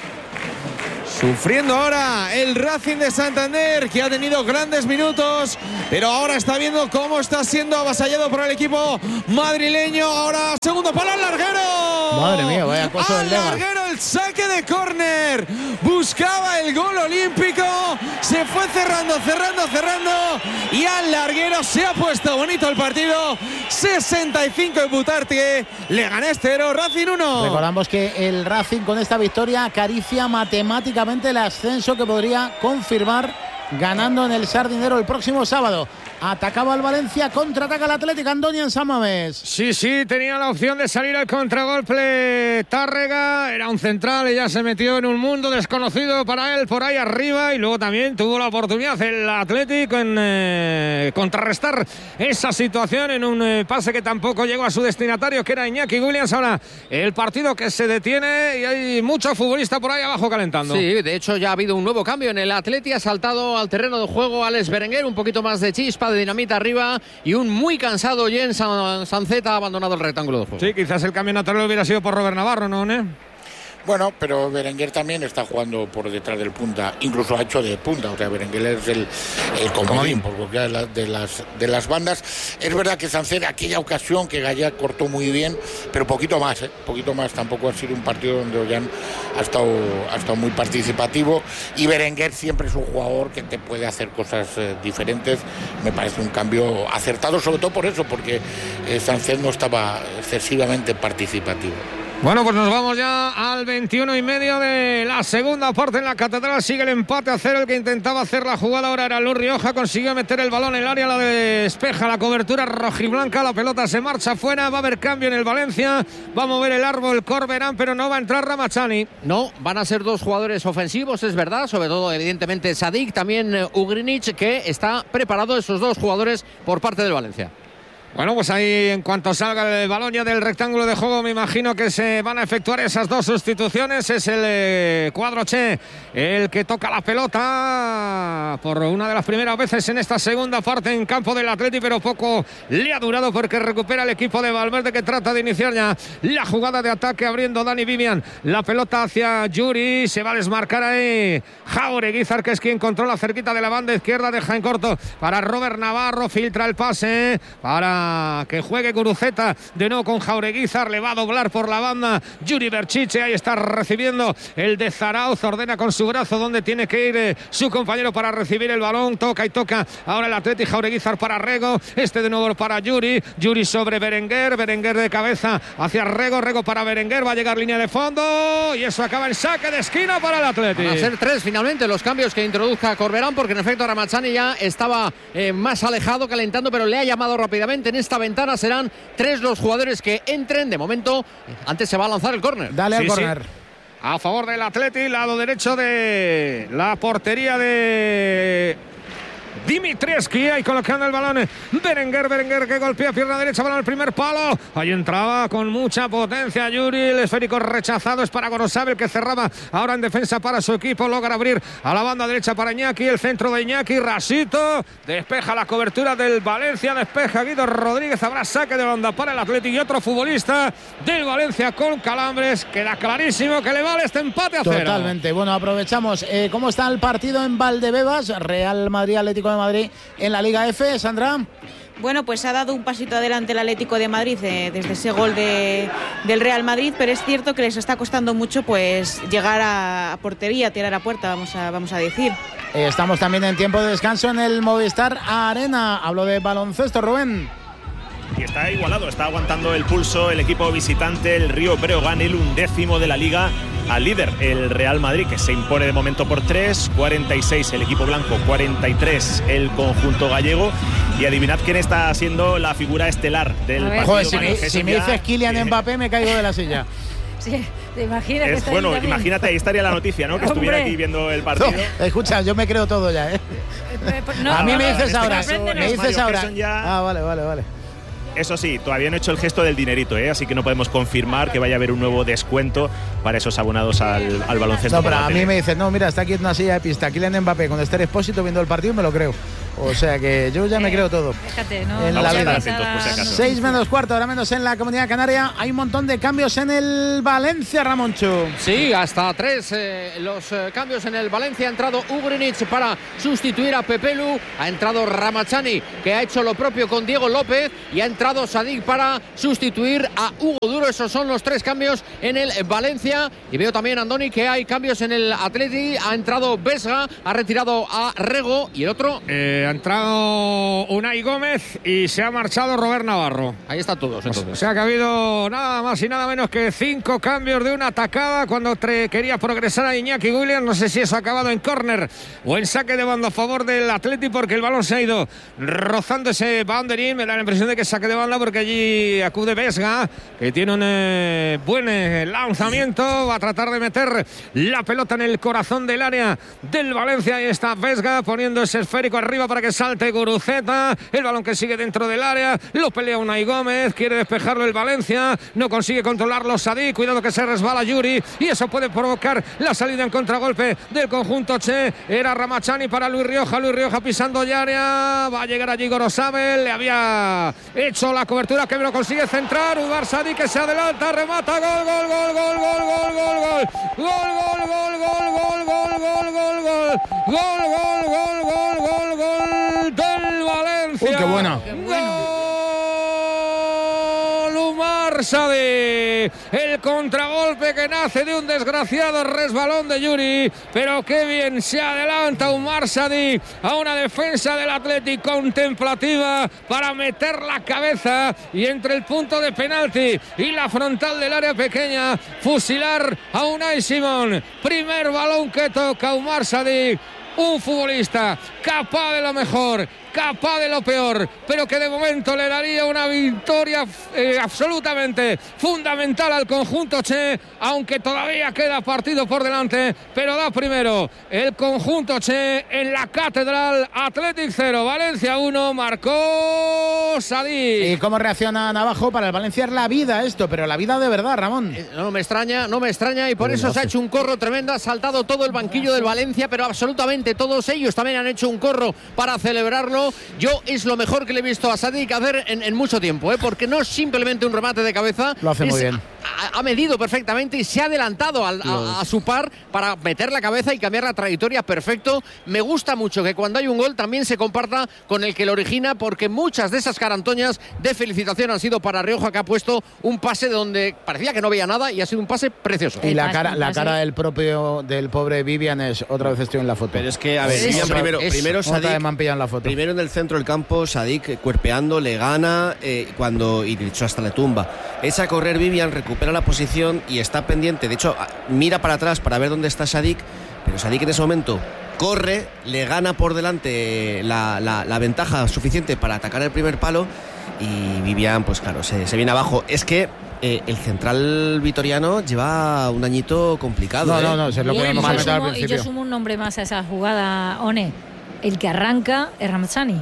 Sufriendo ahora el Racing de Santander, que ha tenido grandes minutos, pero ahora está viendo cómo está siendo avasallado por el equipo madrileño. Ahora segundo palo al larguero. Madre mía, vaya cosa del Lega. Al larguero el saque de córner. Buscaba el gol olímpico. Se fue cerrando, cerrando, cerrando. Y al larguero se ha puesto bonito el partido. sesenta y cinco en Butarque. Leganés cero, Racing uno. Recordamos que el Racing con esta victoria acaricia matemáticamente el ascenso que podría confirmar ganando en el Sardinero el próximo sábado. Atacaba al Valencia, contraataca el Atlético Andoni en San Mamés. Sí, sí, tenía la opción de salir al contragolpe Tárrega, era un central y ya se metió en un mundo desconocido para él por ahí arriba, y luego también tuvo la oportunidad el Atlético en eh, contrarrestar esa situación en un eh, pase que tampoco llegó a su destinatario, que era Iñaki Williams. Ahora el partido que se detiene y hay muchos futbolistas por ahí abajo calentando. Sí, de hecho ya ha habido un nuevo cambio en el Atleti, ha saltado al terreno de juego Alex Berenguer, un poquito más de chispa, de dinamita arriba, y un muy cansado Jens Sanceta ha abandonado el rectángulo de juego. Sí, quizás el cambio natural hubiera sido por Robert Navarro, ¿no, Ne? Bueno, pero Berenguer también está jugando por detrás del punta, incluso ha hecho de punta, o sea, Berenguer es el, el comodín por lo que de, la, de, las, de las bandas. Es verdad que Sancet, aquella ocasión que Gallá cortó muy bien, pero poquito más, ¿eh? poquito más, tampoco ha sido un partido donde Ollán ha estado, ha estado muy participativo, y Berenguer siempre es un jugador que te puede hacer cosas eh, diferentes. Me parece un cambio acertado, sobre todo por eso, porque eh, Sancet no estaba excesivamente participativo. Bueno, pues nos vamos ya al veintiuno y medio de la segunda parte en la Catedral. Sigue el empate a cero. El que intentaba hacer la jugada ahora era Luis Rioja. Consiguió meter el balón en el área, la despeja la cobertura rojiblanca. La pelota se marcha fuera. Va a haber cambio en el Valencia. Va a mover el árbol Corberán, pero no va a entrar Ramachani. No, van a ser dos jugadores ofensivos, es verdad. Sobre todo, evidentemente, Sadik, también Ugrinic, que está preparado, esos dos jugadores por parte del Valencia. Bueno, pues ahí en cuanto salga el balón ya del rectángulo de juego, me imagino que se van a efectuar esas dos sustituciones. Es el eh, cuadro Che el que toca la pelota por una de las primeras veces en esta segunda parte en campo del Atleti, pero poco le ha durado porque recupera el equipo de Valverde, que trata de iniciar ya la jugada de ataque abriendo Dani Vivian. La pelota hacia Yuri, se va a desmarcar ahí Jaureguizar, que es quien controla cerquita de la banda izquierda, deja en corto para Robert Navarro, filtra el pase para que juegue Guruceta de nuevo con Jaureguizar, le va a doblar por la banda Yuri Berchiche, ahí está recibiendo el de Zarauz, ordena con su brazo donde tiene que ir eh, su compañero para recibir el balón, toca y toca ahora el Atleti. Jaureguizar para Rego, este de nuevo para Yuri, Yuri sobre Berenguer, Berenguer de cabeza hacia Rego, Rego para Berenguer, va a llegar línea de fondo y eso acaba el saque de esquina para el Atleti. Van a ser tres finalmente los cambios que introduzca Corberán, porque en efecto Ramachani ya estaba eh, más alejado calentando, pero le ha llamado rápidamente. En esta ventana serán tres los jugadores que entren. De momento, antes se va a lanzar el córner. Dale al sí, córner. Sí. A favor del Atleti, lado derecho de la portería de Dimitrievski, ahí colocando el balón Berenguer, Berenguer que golpea pierna derecha, balón al primer palo, ahí entraba con mucha potencia Yuri, el esférico rechazado es para Gorosabel, que cerraba ahora en defensa para su equipo, logra abrir a la banda derecha para Iñaki, el centro de Iñaki, Rasito, despeja la cobertura del Valencia, despeja Guido Rodríguez, habrá saque de banda para el Atlético y otro futbolista del Valencia con calambres, queda clarísimo que le vale este empate a cero. Totalmente, bueno, aprovechamos, eh, ¿cómo está el partido en Valdebebas? Real Madrid, Atlético de Madrid en la Liga F, Sandra. Bueno, pues ha dado un pasito adelante el Atlético de Madrid eh, desde ese gol de, del Real Madrid, pero es cierto que les está costando mucho pues llegar a, a portería, tirar a puerta, vamos a, vamos a decir. Eh, estamos también en tiempo de descanso en el Movistar Arena. Hablo de baloncesto, Rubén. Y está igualado, está aguantando el pulso el equipo visitante, el Río Breogán, el undécimo de la Liga, al líder, el Real Madrid, que se impone de momento por tres, cuarenta y seis el equipo blanco, cuarenta y tres el conjunto gallego. Y adivinad quién está siendo la figura estelar del partido. Joder, si me, si me dices Kylian Mbappé me caigo de la silla. Sí, te imaginas que Es, está bueno, ahí también. imagínate, ahí estaría la noticia, ¿no? Que estuviera Hombre. aquí viendo el partido. No, escucha, yo me creo todo ya, ¿eh? No, a mí me no, dices en este ahora, caso, me Mario dices ahora. Gerson ya- Ah, vale, vale, vale. Eso sí, todavía no he hecho el gesto del dinerito, ¿eh? Así que no podemos confirmar que vaya a haber un nuevo descuento para esos abonados al, al baloncesto. No, por pero la a tele. mí me dicen, no, mira, está aquí en una silla de pista, Kylian Mbappé con Esther Expósito viendo el partido, me lo creo. O sea que yo ya me Eh, creo todo. Fíjate, no. En no la se vida. avisa Atentos, por si acaso. Seis menos cuarto, ahora menos en la Comunidad Canaria. Hay un montón de cambios en el Valencia, Ramoncho. Sí, hasta tres eh, los eh, cambios en el Valencia. Ha entrado Ugrinic para sustituir a Pepelu. Ha entrado Ramachani, que ha hecho lo propio con Diego López. Y ha entrado Sadik para sustituir a Hugo Duro. Esos son los tres cambios en el Valencia. Y veo también, Andoni, que hay cambios en el Atleti. Ha entrado Vesga, ha retirado a Rego. Y el otro, Eh, ha entrado Unai Gómez y se ha marchado Robert Navarro. ahí están todos. O Entonces. sea que ha habido nada más y nada menos que cinco cambios de una atacada cuando tre- quería progresar a Iñaki Williams. No sé si eso ha acabado en córner o en saque de banda a favor del Atleti, porque el balón se ha ido rozando ese boundary. Me da la impresión de que es saque de banda porque allí acude Vesga, que tiene un eh, buen eh, lanzamiento. Va a tratar de meter la pelota en el corazón del área del Valencia. Ahí está Vesga poniendo ese esférico arriba para que salte Guruceta. El balón que sigue dentro del área. Lo pelea Unai Gómez. Quiere despejarlo el Valencia. No consigue controlarlo Sadik. Cuidado que se resbala Yuri. Y eso puede provocar la salida en contragolpe del conjunto Che. Era Ramachani para Luis Rioja. Luis Rioja pisando el área. Va a llegar allí Gorosabel. Le había hecho la cobertura que lo consigue centrar. Udvar Sadik que se adelanta. Remata. Gol, gol, gol, gol, gol, gol, gol, gol. Gol, gol, gol, gol, gol, gol, gol, gol, gol. Gol, gol, gol, gol, gol, gol del Valencia. Uy, qué buena. Gol Umar Sadik. El contragolpe que nace de un desgraciado resbalón de Yuri. Pero qué bien se adelanta Umar Sadik a una defensa del Atlético contemplativa para meter la cabeza y entre el punto de penalti y la frontal del área pequeña fusilar a Unai Simón. Primer balón que toca Umar Sadik. Un futbolista capaz de lo mejor, capaz de lo peor, pero que de momento le daría una victoria eh, absolutamente fundamental al conjunto Che, aunque todavía queda partido por delante, pero da primero el conjunto Che en la Catedral. Athletic cero, Valencia uno, marcó Sadik. ¿Y cómo reacciona Navajo? Para el Valencia es la vida esto, pero la vida de verdad, Ramón. No me extraña, no me extraña y por eso se ha hecho un corro tremendo, ha saltado todo el banquillo del Valencia, pero absolutamente todos ellos también han hecho un corro para celebrarlo. Yo es lo mejor que le he visto a Sadik hacer en, en mucho tiempo, ¿eh? Porque no es simplemente un remate de cabeza. Lo hace es, muy bien. Ha, ha medido perfectamente y se ha adelantado al, a, a su par para meter la cabeza y cambiar la trayectoria perfecto. Me gusta mucho que cuando hay un gol también se comparta con el que lo origina, porque muchas de esas carantoñas de felicitación han sido para Rioja, que ha puesto un pase donde parecía que no veía nada y ha sido un pase precioso. Y la cara, la cara del propio del pobre Vivian es otra vez estoy en la foto. Pero es que, a ver, Sí, Vivian eso, primero, eso. primero Otra Sadik, vez me han pillado en la foto. primero en el centro del campo, Sadik cuerpeando, le gana eh, cuando y de hecho hasta le tumba. Echa a correr Vivian, recupera la posición y está pendiente. De hecho, mira para atrás para ver dónde está Sadik, pero Sadik en ese momento corre, le gana por delante la, la, la ventaja suficiente para atacar el primer palo y Vivian, pues claro, se, se viene abajo. Es que Eh, el central vitoriano lleva un añito complicado. No, ¿eh? no, no, es lo que hemos Y yo comentado al sumo- y yo principio. sumo un nombre más a esa jugada, One. El que arranca es Ramazani.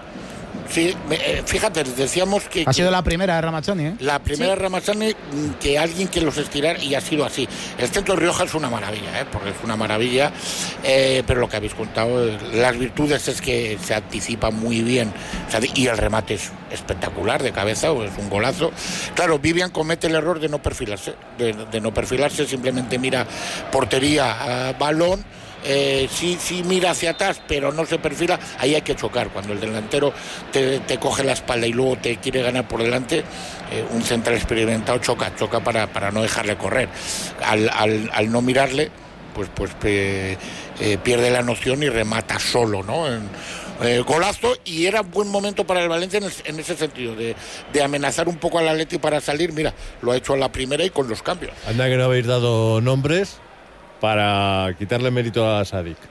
Sí, me- eh, fíjate, decíamos que... Ha que sido la primera de Ramazani, ¿eh? La primera Sí. Ramazani, mm, que alguien que los estirar, y ha sido así. El centro de Rioja es una maravilla, ¿eh? Porque es una maravilla, eh, pero lo que habéis contado, eh, las virtudes es que se anticipa muy bien, o sea, y el remate es espectacular de cabeza, o es un golazo. Claro, Vivian comete el error de no perfilarse, de, de no perfilarse, simplemente mira portería, uh, balón. Eh, sí, sí mira hacia atrás, pero no se perfila, ahí hay que chocar. Cuando el delantero te, te coge la espalda y luego te quiere ganar por delante, eh, un central experimentado choca, choca para, para no dejarle correr. Al, al, al no mirarle, pues, pues eh, eh, pierde la noción y remata solo, ¿no? En, eh, golazo, y era un buen momento para el Valencia en, el, en ese sentido, de, de amenazar un poco al Atleti para salir. Mira, lo ha hecho a la primera y con los cambios. Anda que no habéis dado nombres para quitarle mérito a Sadik.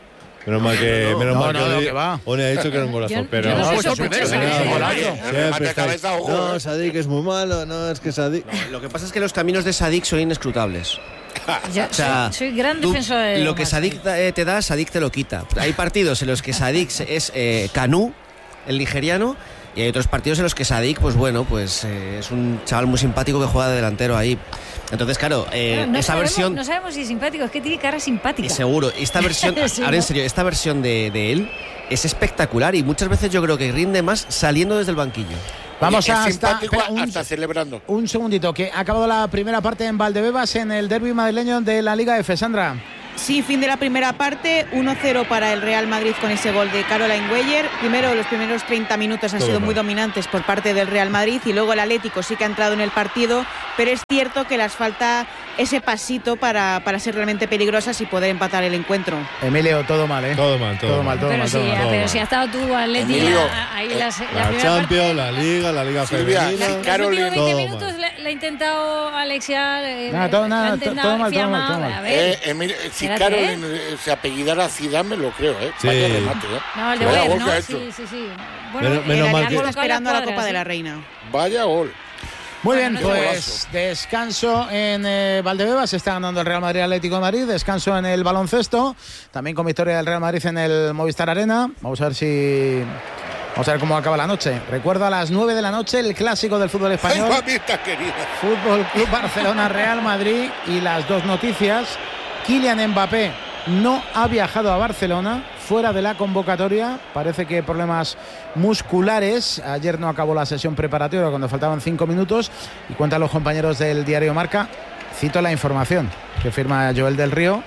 Menos mal que. no, Menos no, mal no, que no, Oni- que va. Oni ha dicho que era un golazo, Yo- pero. yo no sé Pues eso, primero, pero- sí, pero- golazo. El remate Siempre de estáis, cabeza, ojo, no, eh. Sadik es muy malo, no, es que Sadik. Lo que pasa es que los caminos de Sadik son inescrutables. Yo O sea, soy, soy gran tú, defensor de lo que Omar Sadik da- eh, te da, Sadik te lo quita. Hay partidos en los que Sadik es eh, Kanú, el nigeriano, y hay otros partidos en los que Sadik, pues bueno, pues eh, es un chaval muy simpático que juega de delantero ahí. Entonces, claro, eh, Bueno, no esa sabemos, versión... No sabemos si es simpático, es que tiene cara simpática. Y seguro, esta versión, Sí, ahora ¿no? en serio, esta versión de, de él es espectacular y muchas veces yo creo que rinde más saliendo desde el banquillo. Vamos es a hasta, simpático espera, un, hasta celebrando. un segundito, que ha acabado la primera parte en Valdebebas en el derbi madrileño de la Liga F. Sandra. Sí, fin de la primera parte, uno cero para el Real Madrid con ese gol de Caroline Weyer. Primero, los primeros treinta minutos han Todo sido mal. muy dominantes por parte del Real Madrid y luego el Atlético sí que ha entrado en el partido, pero es cierto que les falta ese pasito para, para ser realmente peligrosas y poder empatar el encuentro. Emilio, todo mal, ¿eh? Todo mal, todo, Todo mal, todo Pero, mal, sí, todo mal. pero todo si mal. has estado tú, Atleti, Emilio, a- ahí eh, las- la, La primera Champions, parte, la Liga, la Liga Silvia, Femenina. Los Caroline, últimos todo veinte mal. minutos le, le ha intentado alexiar. Eh, Nada, todo- le ha nada, to- intentado todo mal, todo mal, fiamar, todo mal. A ver, Eh, Emilio, si Espérate, Caroline eh, se apellidara Zidane, me lo creo, ¿eh? Sí. Vaya remate, ¿eh? no, el de Vaya Weyer, gol ¿no? que ha Sí, hecho. sí, sí. Menos- menos el mal Atlético que- Está con esperando a la cuadras, Copa de sí. la Reina. Vaya gol. Muy bien, Bueno, no te pues descanso en eh, Valdebebas, está ganando el Real Madrid Atlético de Madrid, descanso en el baloncesto, también con victoria del Real Madrid en el Movistar Arena. Vamos a ver si vamos a ver cómo acaba la noche. Recuerdo a las nueve de la noche el clásico del fútbol Ay, español, mamita querida. Fútbol Club Barcelona Real Madrid, y las dos noticias. Kylian Mbappé no ha viajado a Barcelona, fuera de la convocatoria, parece que problemas musculares. Ayer no acabó la sesión preparatoria cuando faltaban cinco minutos, y cuentan los compañeros del diario Marca, cito la información que firma Joel del Río,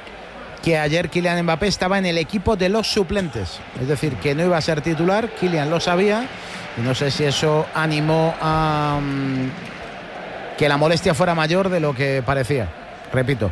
que ayer Kylian Mbappé estaba en el equipo de los suplentes, es decir, que no iba a ser titular. Kylian lo sabía y no sé si eso animó a um, que la molestia fuera mayor de lo que parecía. Repito.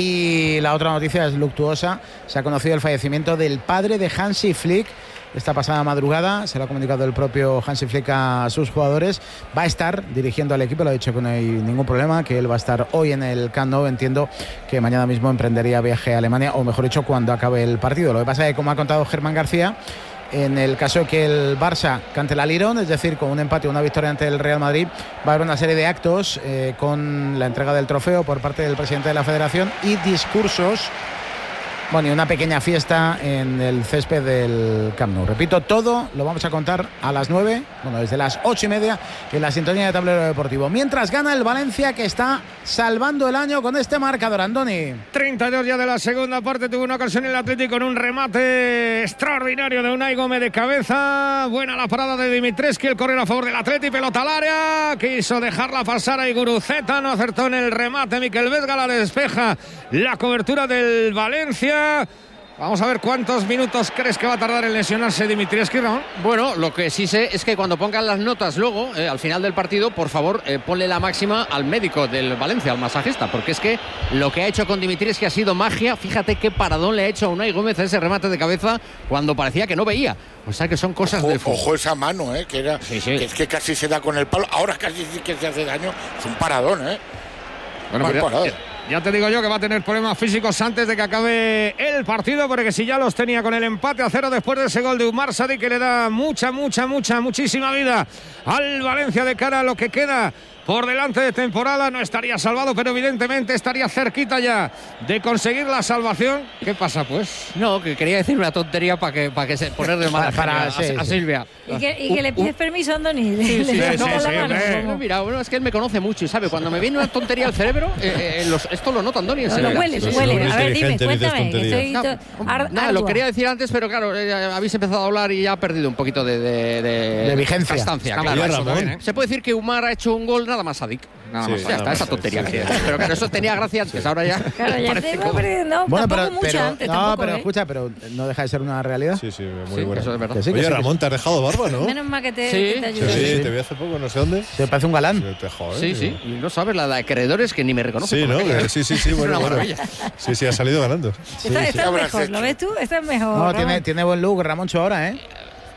Y la otra noticia es luctuosa. Se ha conocido el fallecimiento del padre de Hansi Flick esta pasada madrugada. Se lo ha comunicado el propio Hansi Flick a sus jugadores. Va a estar dirigiendo al equipo. Lo ha dicho que no hay ningún problema, que él va a estar hoy en el Camp Nou. Entiendo que mañana mismo emprendería viaje a Alemania, o mejor dicho, cuando acabe el partido. Lo que pasa es que, como ha contado Germán García, en el caso de que el Barça cante la Lirón, es decir, con un empate o una victoria ante el Real Madrid, va a haber una serie de actos eh, con la entrega del trofeo por parte del presidente de la Federación y discursos, bueno, y una pequeña fiesta en el césped del Camp Nou. Repito, todo lo vamos a contar a las nueve, bueno, desde las ocho y media, en la sintonía de Tablero Deportivo. Mientras gana el Valencia, que está salvando el año con este marcador, Andoni. treinta y dos ya de la segunda parte, tuvo una ocasión el Atlético con un remate extraordinario de Unai Gómez de cabeza. Buena la parada de Dimitrescu, el correr a favor del Atleti, pelota al área, quiso dejarla pasar a Guruceta, no acertó en el remate. Miquel Vesga la despeja, la cobertura del Valencia. Vamos a ver cuántos minutos crees que va a tardar en lesionarse Dimitrescu, ¿no? Bueno, lo que sí sé es que cuando pongan las notas luego, eh, al final del partido, por favor, eh, ponle la máxima al médico del Valencia, al masajista, porque es que lo que ha hecho con Dimitrescu ha sido magia. Fíjate qué paradón le ha hecho a Unai Gómez a ese remate de cabeza cuando parecía que no veía. O sea que son cosas Ojo, del fútbol. ojo esa mano, ¿eh? Que, era, Sí, sí. que es que casi se da con el palo. Ahora casi sí que se hace daño. Es un paradón, ¿eh? Bueno, Mal pues parado. ya, ya te digo yo que va a tener problemas físicos antes de que acabe el partido, porque si ya los tenía con el empate a cero después de ese gol de Umar Sadik, que le da mucha, mucha, mucha, muchísima vida al Valencia de cara a lo que queda por delante de temporada. No estaría salvado, pero evidentemente estaría cerquita ya de conseguir la salvación. ¿Qué pasa, pues? No, que quería decir una tontería para que, para que se ponerle mal Para- a, sí, a sí. Silvia. Y que, y que le pides permiso a Andoni. Sí, Le sí, das sí, con la sí, mano, hombre. como- No, mira, bueno, es que él me conoce mucho y sabe, cuando me viene una tontería al cerebro, eh, eh, los- esto lo nota Andoni. No, lo enseguida. hueles, Sí, sí, huele. muy A ver, dime, inteligente, dices cuéntame. Que estoy tonterías. to- ar- Nada, lo ardua. quería decir antes, pero claro, eh, habéis empezado a hablar y ya ha perdido un poquito de, de, de, De vigencia. constancia, Estamos claro. Oye, para eso Ramón. también, ¿eh? Se puede decir que Umar ha hecho un gol nada más Sadik. Nada Sí, más. Ya nada está, más, esa sí, tontería sí, que sí. Pero que eso tenía gracia antes, ahora ya. Claro, ya parece te como- va perdiendo. Bueno, tampoco pero, mucho pero- antes, no, tampoco, pero ¿eh? escucha, pero no deja de ser una realidad. Sí, sí, muy Sí, buena. eso es verdad. Que sí, que Oye, sí, que Ramón, sí. te has dejado barba, ¿no? Menos mal que te, Sí, que te Sí, ayude. sí, sí. te vi hace poco, no sé dónde. Te parece un galán. Sí, te joder, Sí, sí, digo. y no sabes la de acreedores que ni me reconoce. Sí, por ¿no? aquello, ¿eh? Que- Sí, sí, sí, Es bueno, una bueno. maravilla. Sí, sí, ha salido ganando. Está, está habrás mejor, hecho. ¿lo ves tú? Está mejor. No, Ramón. tiene, tiene buen look Ramoncho ahora, ¿eh?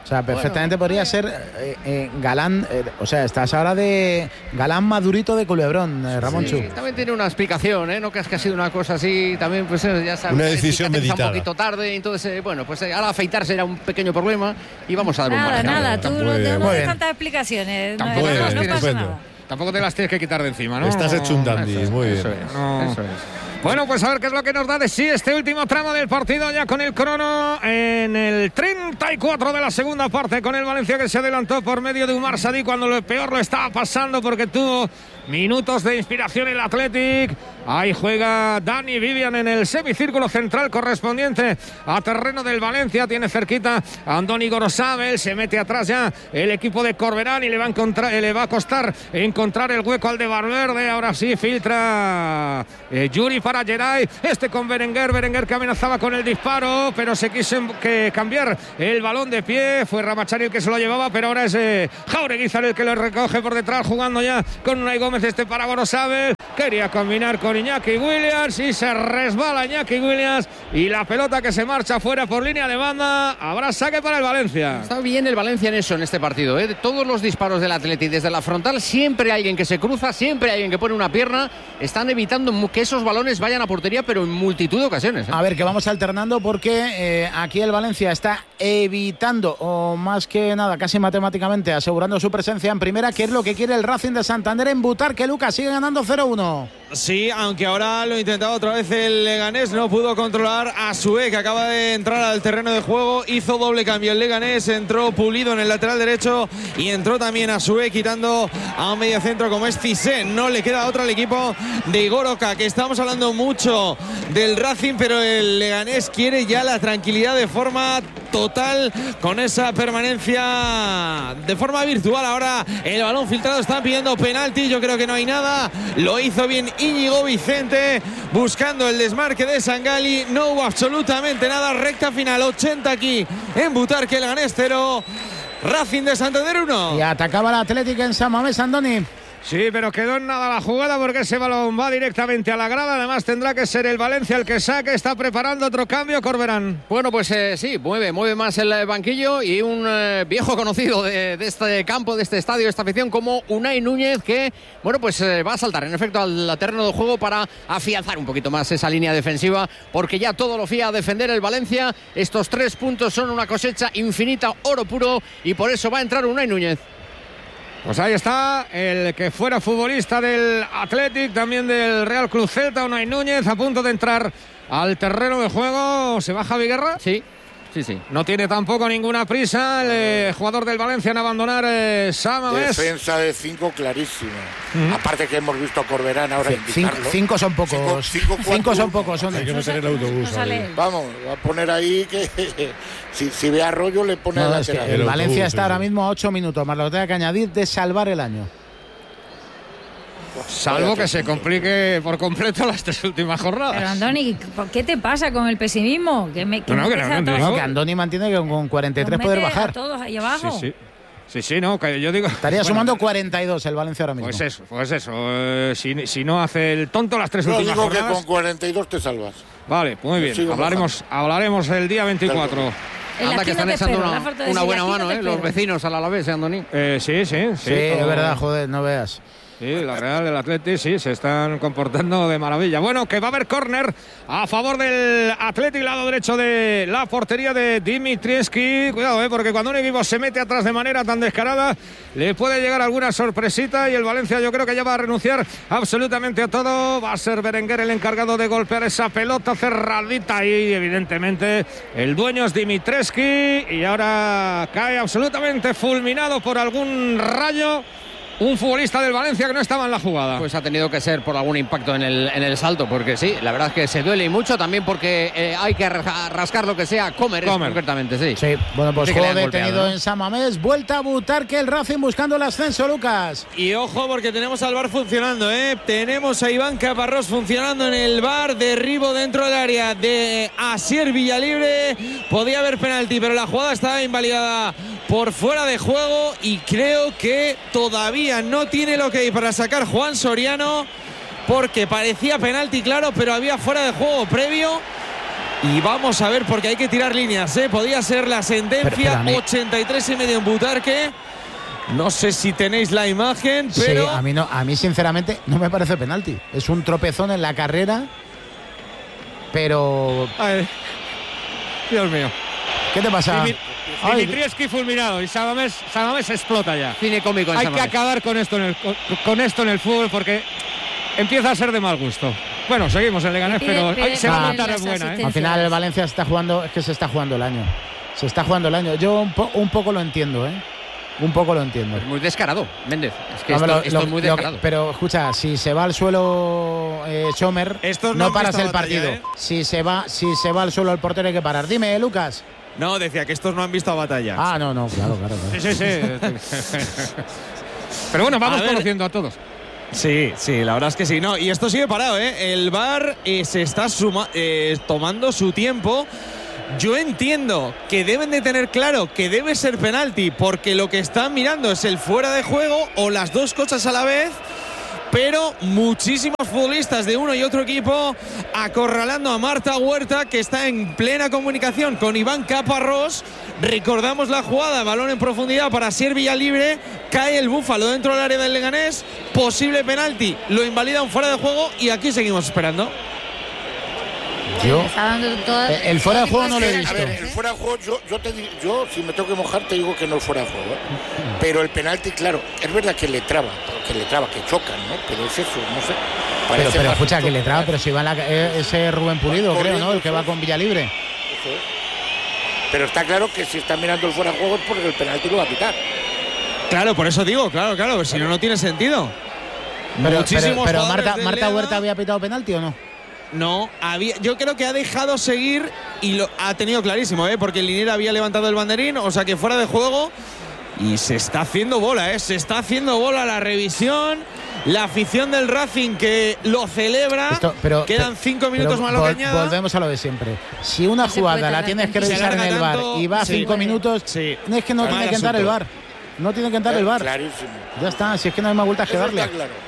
O sea, perfectamente bueno, podría eh, ser eh, eh, Galán, eh, o sea, estás ahora de Galán madurito de Culebrón, eh, Ramón sí, Chu. También tiene una explicación, ¿eh? No creas que ha sido una cosa así, también pues ya sabes. Una decisión meditada. Un poquito tarde, entonces, eh, bueno, pues eh, ahora afeitarse era un pequeño problema y vamos a dar nada, un margen. Nada, tú no, no, no des tantas explicaciones. Tampoco, no, no, no, no pasa nada. Tampoco te las tienes que quitar de encima, ¿no? Estás hecho un dandy, eso, muy eso bien. Es, no. Eso es. Bueno, pues a ver qué es lo que nos da de sí este último tramo del partido, ya con el crono en el treinta y cuatro de la segunda parte, con el Valencia que se adelantó por medio de Umar Sadí cuando lo peor lo estaba pasando porque tuvo minutos de inspiración el Athletic. Ahí juega Dani Vivian en el semicírculo central correspondiente a terreno del Valencia. Tiene cerquita a Andoni Gorosabel. Se mete atrás ya el equipo de Corberán y le va a, encontrar, le va a costar encontrar el hueco al de Valverde. Ahora sí filtra eh, Yuri para Geray. Este con Berenguer. Berenguer que amenazaba con el disparo, pero se quiso que cambiar el balón de pie. Fue Ramachari el que se lo llevaba, pero ahora es eh, Jaureguizar el que lo recoge por detrás, jugando ya con Unai Gómez. Este para Gorosabel. Quería combinar con Iñaki Williams y se resbala Iñaki Williams y la pelota que se marcha fuera por línea de banda. Habrá saque para el Valencia. Está bien el Valencia en eso, en este partido, ¿eh? Todos los disparos del Atleti desde la frontal, siempre hay alguien que se cruza, siempre hay alguien que pone una pierna. Están evitando que esos balones vayan a portería, pero en multitud de ocasiones, ¿eh? A ver, que vamos alternando porque eh, aquí el Valencia está evitando, o más que nada, casi matemáticamente, asegurando su presencia en primera, que es lo que quiere el Racing de Santander en Butar, que Lucas sigue ganando cero uno. Sí, aunque ahora lo intentaba otra vez el Leganés, no pudo controlar a Sue, que acaba de entrar al terreno de juego, hizo doble cambio el Leganés, entró Pulido en el lateral derecho y entró también a Sue, quitando a un mediocentro como es Cissé. No le queda otra al equipo de Igor Oca, que estamos hablando mucho del Racing, pero el Leganés quiere ya la tranquilidad de forma total, con esa permanencia de forma virtual. Ahora el balón filtrado, están pidiendo penalti, yo creo que no hay nada, lo hizo bien Íñigo Vicente buscando el desmarque de Sangali, no hubo absolutamente nada. Recta final, ochenta aquí en Butarque, el Leganés cero, Racing de Santander uno. Y atacaba el Atlético en San Mamés, Andoni. Sí, pero quedó en nada la jugada porque ese balón va directamente a la grada. Además tendrá que ser el Valencia el que saque. Está preparando otro cambio, Corberán. Bueno, pues eh, sí, mueve, mueve más el banquillo y un eh, viejo conocido de, de este campo, de este estadio, de esta afición, como Unai Núñez, que, bueno, pues eh, va a saltar en efecto al terreno de juego para afianzar un poquito más esa línea defensiva, porque ya todo lo fía a defender el Valencia. Estos tres puntos son una cosecha infinita, oro puro, y por eso va a entrar Unai Núñez. Pues ahí está el que fuera futbolista del Athletic, también del Real Club Celta, Unai Núñez, a punto de entrar al terreno de juego. ¿Se va Javi Guerra? Sí. Sí, sí. No tiene tampoco ninguna prisa el eh, jugador del Valencia en abandonar eh, San Mamés. Defensa de cinco clarísima. Uh-huh. Aparte que hemos visto a Corberán ahora sí, cinco, cinco son pocos. Cinco, cinco, cinco son pocos. Son hay que meter el autobús. Vamos, va a poner ahí que si, si ve a Arroyo le pone no, a la es que el, el Valencia autobús, está sí. ahora mismo a ocho minutos, más lo que tenga que añadir de salvar el año. Salvo que se complique por completo las tres últimas jornadas. Pero Andoni, ¿qué te pasa con el pesimismo? Que, me, que, no, no, que, no, no, que Andoni mantiene que con cuarenta y tres poder bajar. A todos ahí abajo. Sí, sí. Sí, sí, no, que yo digo... Estaría bueno, sumando cuarenta y dos el Valencia ahora mismo. Pues eso, pues eso. Eh, si, si no hace el tonto las tres no, últimas digo jornadas... que con cuarenta y dos te salvas. Vale, muy bien. Hablaremos, hablaremos el día veinticuatro. Anda que están echando una, una buena mano, ¿eh? Los vecinos al Alavés, ¿eh, Andoni? Eh, sí, sí, sí. Sí, es verdad, joder, no veas. Sí, la Real, el Atleti, sí, se están comportando de maravilla. Bueno, que va a haber córner a favor del Atleti, lado derecho de la portería de Dimitrievski. Cuidado, eh, porque cuando un equipo se mete atrás de manera tan descarada, le puede llegar alguna sorpresita y el Valencia yo creo que ya va a renunciar absolutamente a todo. Va a ser Berenguer el encargado de golpear esa pelota cerradita y evidentemente el dueño es Dimitrievski y ahora cae absolutamente fulminado por algún rayo. Un futbolista del Valencia que no estaba en la jugada. Pues ha tenido que ser por algún impacto en el, en el salto, porque sí, la verdad es que se duele y mucho, también porque eh, hay que rascar lo que sea, comer, comer. concretamente, sí. Sí, bueno, pues sí, juego detenido ¿no? en San Mamés, vuelta a Butarque, el Racing buscando el ascenso, Lucas. Y ojo, porque tenemos al V A R funcionando, ¿eh? Tenemos a Iván Caparrós funcionando en el V A R, derribo dentro del área de Asier Villalibre, podía haber penalti, pero la jugada estaba invalidada por fuera de juego y creo que todavía no tiene lo que hay para sacar Juan Soriano, porque parecía penalti claro, pero había fuera de juego previo Y vamos a ver, porque hay que tirar líneas, ¿eh? Podía ser la sentencia. Pero, pero a mí- ochenta y tres y medio en Butarque. No sé si tenéis la imagen, pero. Sí, a mí, no, a mí sinceramente no me parece penalti. Es un tropezón en la carrera, pero. Ay, Dios mío. ¿Qué te pasa? Dimi- Ay, Dimitrievski fulminado y Samamés, Samamés explota ya. Cine cómico en Hay Samamés. que acabar con esto, en el, con, con esto en el fútbol porque empieza a ser de mal gusto. Bueno, seguimos en Leganés, Pide- pero pide ay, se va a también montar las es buena, ¿eh? asistencias. al final el Valencia se está jugando, es que se está jugando el año. Se está jugando el año. Yo un, po- un poco lo entiendo, ¿eh? Un poco lo entiendo. Muy descarado, Méndez. Es que Hombre, esto, lo- esto lo- es muy lo- descarado. pero escucha, si se va al suelo eh, Chomer, Estos no no han paras visto el batalla, partido. ¿eh? Si se va, si se va al suelo el portero hay que parar. Dime, Lucas. No, decía que estos no han visto batalla. Ah, no, no, claro, claro. claro. Sí, sí, sí. Pero bueno, vamos A ver. conociendo a todos. Sí, sí, la verdad es que sí. No, y esto sigue parado, ¿eh? El V A R eh, se está suma- eh, tomando su tiempo. Yo entiendo que deben de tener claro que debe ser penalti, porque lo que están mirando es el fuera de juego o las dos cosas a la vez. Pero muchísimos futbolistas de uno y otro equipo acorralando a Marta Huerta, que está en plena comunicación con Iván Caparrós. Recordamos la jugada, balón en profundidad para Asier Villalibre, cae el Búfalo dentro del área del Leganés, posible penalti, lo invalida un fuera de juego y aquí seguimos esperando. Yo, Está dando toda- Eh, el fuera de juego no lo he A visto. ver, el fuera de juego, yo, yo, te, di- yo si me tengo que mojar te digo que no es fuera de juego, ¿eh? Pero el penalti, claro, es verdad que le traba, que le traba, que chocan, ¿no? Pero es eso, no sé. Pero, Parece pero más escucha, un que le choque. traba, pero si va en la, eh, ese Rubén Pulido, Va creo, ¿no? corriendo, El que va sí. con Villalibre. Eso es. Pero está claro que si está mirando el fuera de juego es porque el penalti lo va a pitar. Claro, por eso digo, claro, claro, si no, no tiene sentido. Pero, pero, Muchísimos pero jugadores Marta, del Marta Lega- Huerta había pitado penalti o no? No, había, yo creo que ha dejado seguir y lo ha tenido clarísimo, ¿eh? Porque el Linier había levantado el banderín, o sea que fuera de juego. Y se está haciendo bola, ¿eh? Se está haciendo bola la revisión. La afición del Racing que lo celebra. Esto- pero, Quedan pero- cinco minutos pero más lo que vol- añada. Volvemos a lo de siempre. Si una No se jugada puede la tardar tienes que tanto. Se revisar en alarga el bar tanto, y va sí. cinco minutos, Sí. es que no Mal tiene que entrar el asunto. bar. No tiene que entrar el bar. Clarísimo. Ya está, si es que no hay más vueltas que Eso darle. está claro.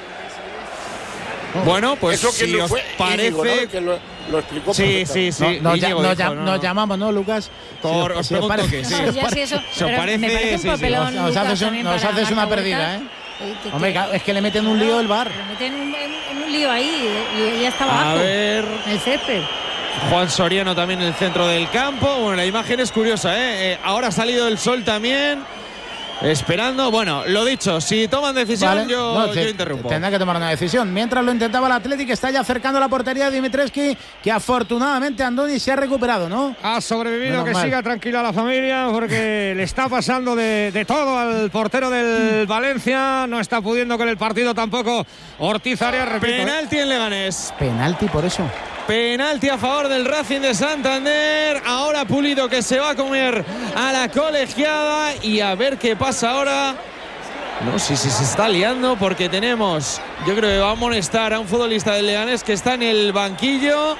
Bueno, pues Eso que si no os fue parece. Íñigo, ¿no? Que lo, lo explicó Sí, perfectamente. sí, No, sí. nos, Íñigo ya- nos dijo, llam- no, nos no. llamamos, ¿no, Lucas? Por- Si os si os pregunto parece- que sí. No, ya sí, eso. ¿Se os pero parece? me parece un Sí, sí. papelón. Nos, Lucas, haces, un- también nos para haces una Marta perdida, Huerta. ¿eh? Oye, que- Hombre, que- claro, es que le meten un lío el bar. Le meten en un, en- en un lío ahí y ya está A abajo. ver. En el césped. Juan Soriano también en el centro del campo. Bueno, la imagen es curiosa, ¿eh? Eh, ahora ha salido el sol también. Esperando. Bueno, lo dicho, si toman decisión, Vale. yo, No, yo te- interrumpo. Tendrá que tomar una decisión. Mientras lo intentaba el Atlético, está ya acercando la portería de Dimitrescu, que afortunadamente Andoni se ha recuperado, ¿no? Ha sobrevivido, Menos que mal. siga tranquila la familia, porque le está pasando de, de todo al portero del Valencia. No está pudiendo con el partido tampoco Ortiz Arias, repito. ¿eh? Penalti en Leganés. Penalti por eso. Penalti a favor del Racing de Santander. Ahora Pulido que se va a comer a la colegiada. Y a ver qué pasa ahora. No sé si se está liando porque tenemos, yo creo que va a amonestar a un futbolista del Leganés que está en el banquillo.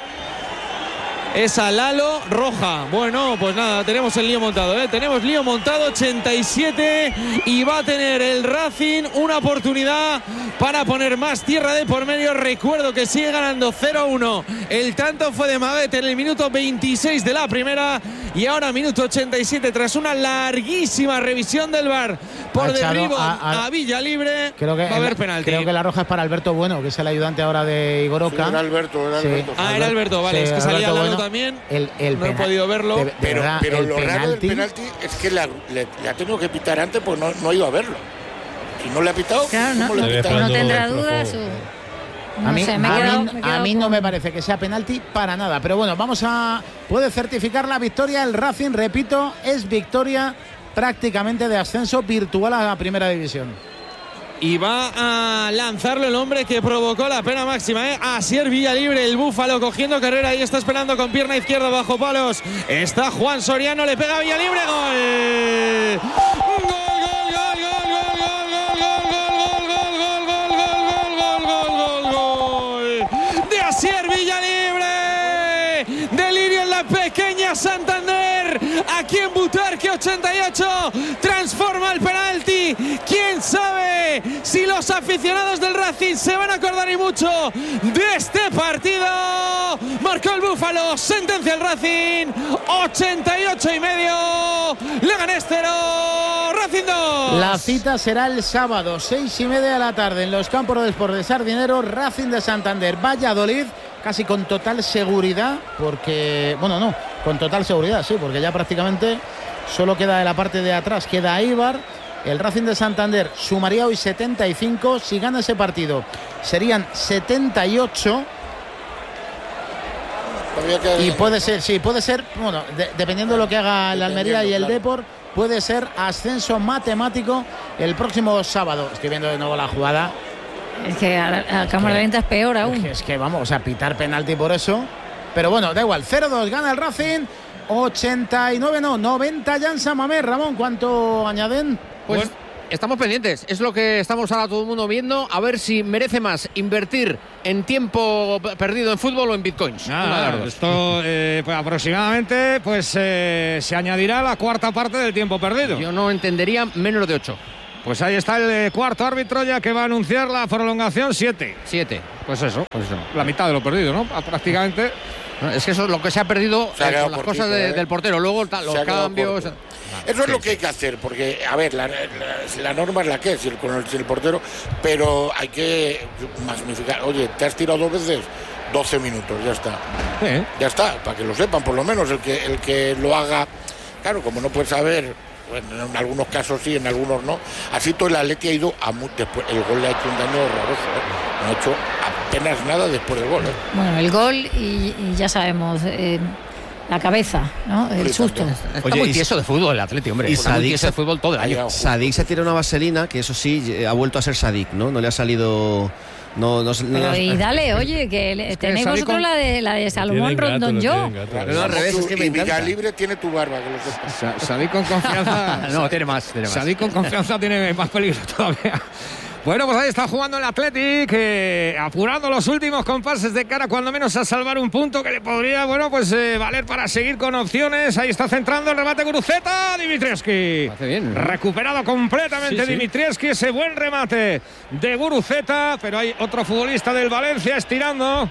Es a Lalo Roja. Bueno, pues nada, tenemos el lío montado, ¿eh? Tenemos lío montado, ochenta y siete. Y va a tener el Racing una oportunidad para poner más tierra de por medio. Recuerdo que sigue ganando cero a uno. El tanto fue de Maguet en el minuto veintiséis de la primera. Y ahora minuto ochenta y siete tras una larguísima revisión del V A R por Ha echado derribo a- a, a- Villalibre. Creo que, va a haber penalti. creo que la roja es para Alberto Bueno, que es el ayudante ahora de Igoroca. Sí, era Alberto, era Sí. Alberto. Ah, era Alberto, vale, Sí, es que salía Alberto Lalo Bueno. también. El, el No he pena- podido verlo. de- de Pero, verdad, pero el lo raro del penalti. penalti es que la- le, le ha tenido que pitar antes, pues no, no ha ido a verlo. Si no le ha pitado, Claro, no, ¿cómo le Debe pita? no esperando tendrá el dudas. flojo. o- No A mí, sé, me he a quedado- mí- me he a quedado mí no con- me parece que sea penalti para nada. Pero bueno, vamos a. Puede certificar la victoria. El Racing, repito, es victoria prácticamente de ascenso virtual a la primera división. Y va a lanzarlo el hombre que provocó la pena máxima, ¿eh? Asier Villalibre, el Búfalo cogiendo carrera y está esperando con pierna izquierda bajo palos. Está Juan Soriano, le pega a Villalibre, gol. Gol, gol, gol, gol, gol, gol, gol, gol, gol, gol, gol, gol, gol, gol, gol, gol. De Asier Villalibre. Delirio en la pequeña Santander. Aquí en Butarque ochenta y ocho. Transforma el penalti. ¿Quién sabe si los aficionados del Racing se van a acordar y mucho de este partido? Marcó el Búfalo. sentencia el Racing, ochenta y ocho y medio, Leganés cero, Racing dos. La cita será el sábado, seis y media de la tarde, en los campos de Sport de Sardinero, Racing de Santander, Valladolid, casi con total seguridad, porque, bueno, no, con total seguridad, sí, porque ya prácticamente solo queda de la parte de atrás, queda Eibar. El Racing de Santander sumaría hoy setenta y cinco, si gana ese partido serían setenta y ocho. Y puede ser, sí, puede ser, bueno, de, dependiendo de lo que haga el Almería y el claro. Depor, puede ser ascenso matemático el próximo sábado. Estoy viendo de nuevo la jugada. Es que a, a cámara lenta es peor aún. Es que, es que vamos a pitar penalti por eso. Pero bueno, da igual, cero dos gana el Racing, ochenta y nueve no, noventa ya en San Mamés. Ramón, ¿cuánto añaden? Pues bueno, estamos pendientes, es lo que estamos ahora todo el mundo viendo, a ver si merece más invertir en tiempo perdido en fútbol o en bitcoins. Ah, esto eh, pues aproximadamente pues eh, se añadirá la cuarta parte del tiempo perdido. Yo no entendería menos de ocho. Pues ahí está el eh, cuarto árbitro ya que va a anunciar la prolongación, siete. Siete. Pues eso, pues eso, la mitad de lo perdido, ¿no? Prácticamente. Es que eso es lo que se ha perdido se ha eh, con las cosas de, eh. del portero. Luego ta, los cambios. Eso es sí, lo que hay que hacer, porque, a ver, la, la, la norma es la que es, el, con el, el portero, pero hay que magnificar. Oye, te has tirado dos veces, doce minutos, ya está. ¿Eh? Ya está, para que lo sepan, por lo menos, el que, el que lo haga. Claro, como no puedes saber, bueno, en algunos casos sí, en algunos no. Así todo el Atleti ha ido a muy, después, el gol le ha hecho un daño horroroso, ¿eh? No ha hecho apenas nada después del gol, ¿eh? Bueno, el gol y, y ya sabemos. Eh, La cabeza, ¿no? El susto. Está Oye, muy tieso de fútbol el Atleti, hombre. Y Está muy tieso se, de fútbol todo el año. Sadik se tira una vaselina, que eso sí, ha vuelto a ser Sadik, ¿no? No le ha salido... No, no, Pero no, y dale, oye, que le, es que tenéis vosotros con... la de la de Salomón Rondón yo. Pero no, al revés, es que me encanta. Y Villalibre tiene tu barba, que lo sepas. Sadik con confianza... no, tiene más, tiene más. Sadik con confianza tiene más peligro todavía. Bueno, pues ahí está jugando el Athletic, eh, apurando los últimos compases de cara, cuando menos a salvar un punto que le podría, bueno, pues eh, valer para seguir con opciones. Ahí está centrando el remate Guruceta, Dimitrievski. Hace bien, ¿no? Recuperado completamente sí, sí. Dimitrievski, ese buen remate de Guruceta, pero hay otro futbolista del Valencia estirando.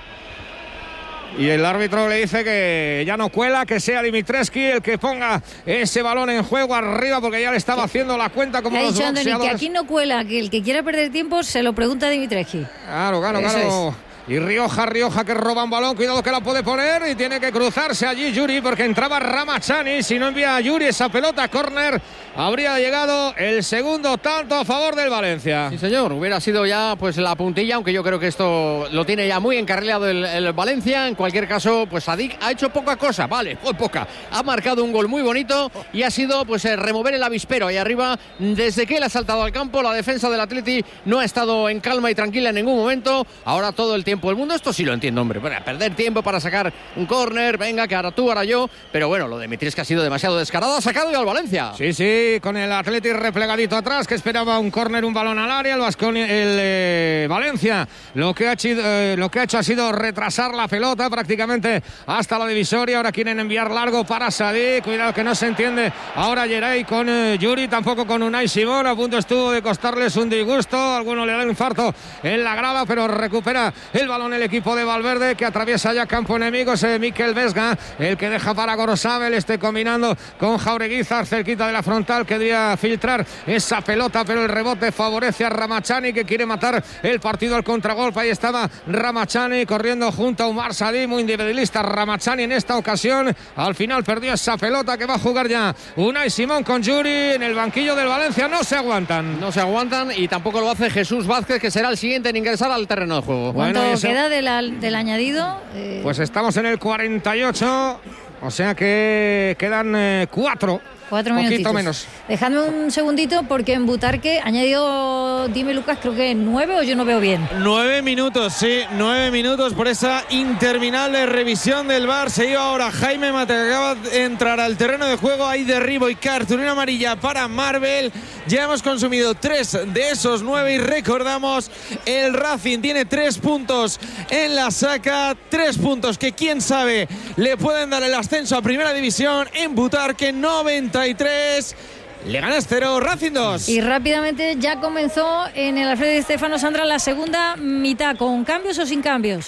Y el árbitro le dice que ya no cuela, que sea Dimitrievski el que ponga ese balón en juego arriba, porque ya le estaba haciendo la cuenta como los boxeadores. Ha dicho Andoni que aquí no cuela, que el que quiera perder tiempo se lo pregunta a Dimitrievski. Claro, claro, Eso claro. Es. Y Rioja, Rioja que roba un balón, cuidado que la puede poner y tiene que cruzarse allí Yuri porque entraba Ramachani, si no envía a Yuri esa pelota, córner, habría llegado el segundo tanto a favor del Valencia. Sí señor, hubiera sido ya pues la puntilla, aunque yo creo que esto lo tiene ya muy encarrilado el, el Valencia. En cualquier caso, pues Sadik ha hecho poca cosa, vale, muy poca, ha marcado un gol muy bonito y ha sido pues remover el avispero ahí arriba. Desde que él ha saltado al campo, la defensa del Atleti no ha estado en calma y tranquila en ningún momento. Ahora todo el tiempo el mundo, esto sí lo entiendo, hombre, para perder tiempo para sacar un córner, venga, que ahora tú, ahora yo, pero bueno, lo de Dimitrievski ha sido demasiado descarado, ha sacado ya al Valencia. Sí, sí, con el Atleti replegadito atrás, que esperaba un córner, un balón al área, el, Vasconi, el eh, Valencia, lo que, ha hecho, eh, lo que ha hecho ha sido retrasar la pelota prácticamente hasta la divisoria. Ahora quieren enviar largo para Sadik, cuidado que no se entiende ahora Yeray con eh, Yuri, tampoco con Unai Simón, a punto estuvo de costarles un disgusto, alguno le da un infarto en la grada, pero recupera el balón el equipo de Valverde, que atraviesa ya campo enemigo, ese Mikel Vesga, el que deja para Gorosabel, este combinando con Jaureguizar cerquita de la frontal, quería filtrar esa pelota, pero el rebote favorece a Ramachani, que quiere matar el partido al contragolpe. Ahí estaba Ramachani corriendo junto a Umar Sadí, muy individualista Ramachani en esta ocasión, al final perdió esa pelota que va a jugar ya Unai Simón con Yuri en el banquillo del Valencia. No se aguantan, no se aguantan y tampoco lo hace Jesús Vázquez, que será el siguiente en ingresar al terreno de juego. ¿Cuánto bueno, queda de la, del añadido? Eh... Pues estamos en el cuarenta y ocho, o sea que quedan eh, cuatro. Cuatro minutitos. menos. Dejadme un segundito porque en Butarque ha añadido, dime Lucas, creo que nueve o yo no veo bien. Nueve minutos, sí, nueve minutos por esa interminable revisión del V A R. Se iba ahora Jaime Mata, que acaba de entrar al terreno de juego. Hay derribo y cartulina amarilla para Marvel. Ya hemos consumido tres de esos nueve y recordamos, el Racing tiene tres puntos en la saca, tres puntos que quién sabe le pueden dar el ascenso a Primera División. En Butarque noventa y tres, Leganés cero, Racing dos. Y rápidamente ya comenzó en el Alfredo Di Stéfano, Sandra, la segunda mitad, ¿con cambios o sin cambios?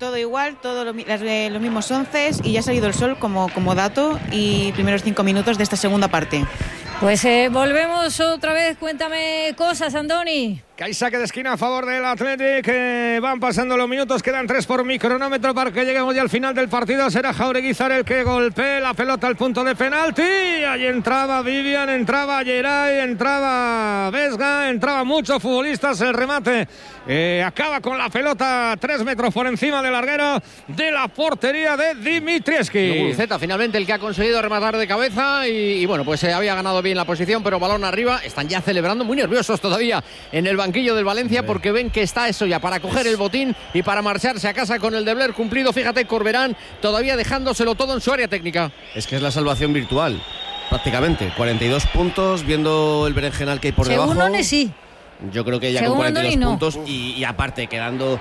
todo igual, todo lo, las, eh, los mismos once y ya ha salido el sol como, como dato y primeros cinco minutos de esta segunda parte. Pues eh, volvemos otra vez, cuéntame cosas, Andoni. Que hay saque de esquina a favor del Athletic, que van pasando los minutos, quedan tres por mi cronómetro para que lleguemos ya al final del partido. Será Jaureguizar el que golpee la pelota al punto de penalti. Ahí entraba Vivian, entraba Geray, entraba Vesga, entraba muchos futbolistas. El remate eh, acaba con la pelota tres metros por encima del larguero de la portería de Dimitrievski. Guruceta finalmente el que ha conseguido rematar de cabeza y, y bueno, pues se eh, había ganado bien la posición, pero balón arriba. Están ya celebrando, muy nerviosos todavía en el banquillo del Valencia, porque ven que está eso ya para coger el botín y para marcharse a casa con el deber cumplido. Fíjate, Corberán todavía dejándoselo todo en su área técnica. Es que es la salvación virtual, prácticamente. cuarenta y dos puntos, viendo el berenjenal que hay por Según debajo. One, sí. Yo creo que ya Según con cuarenta y dos Andoni, no. puntos y, y aparte quedando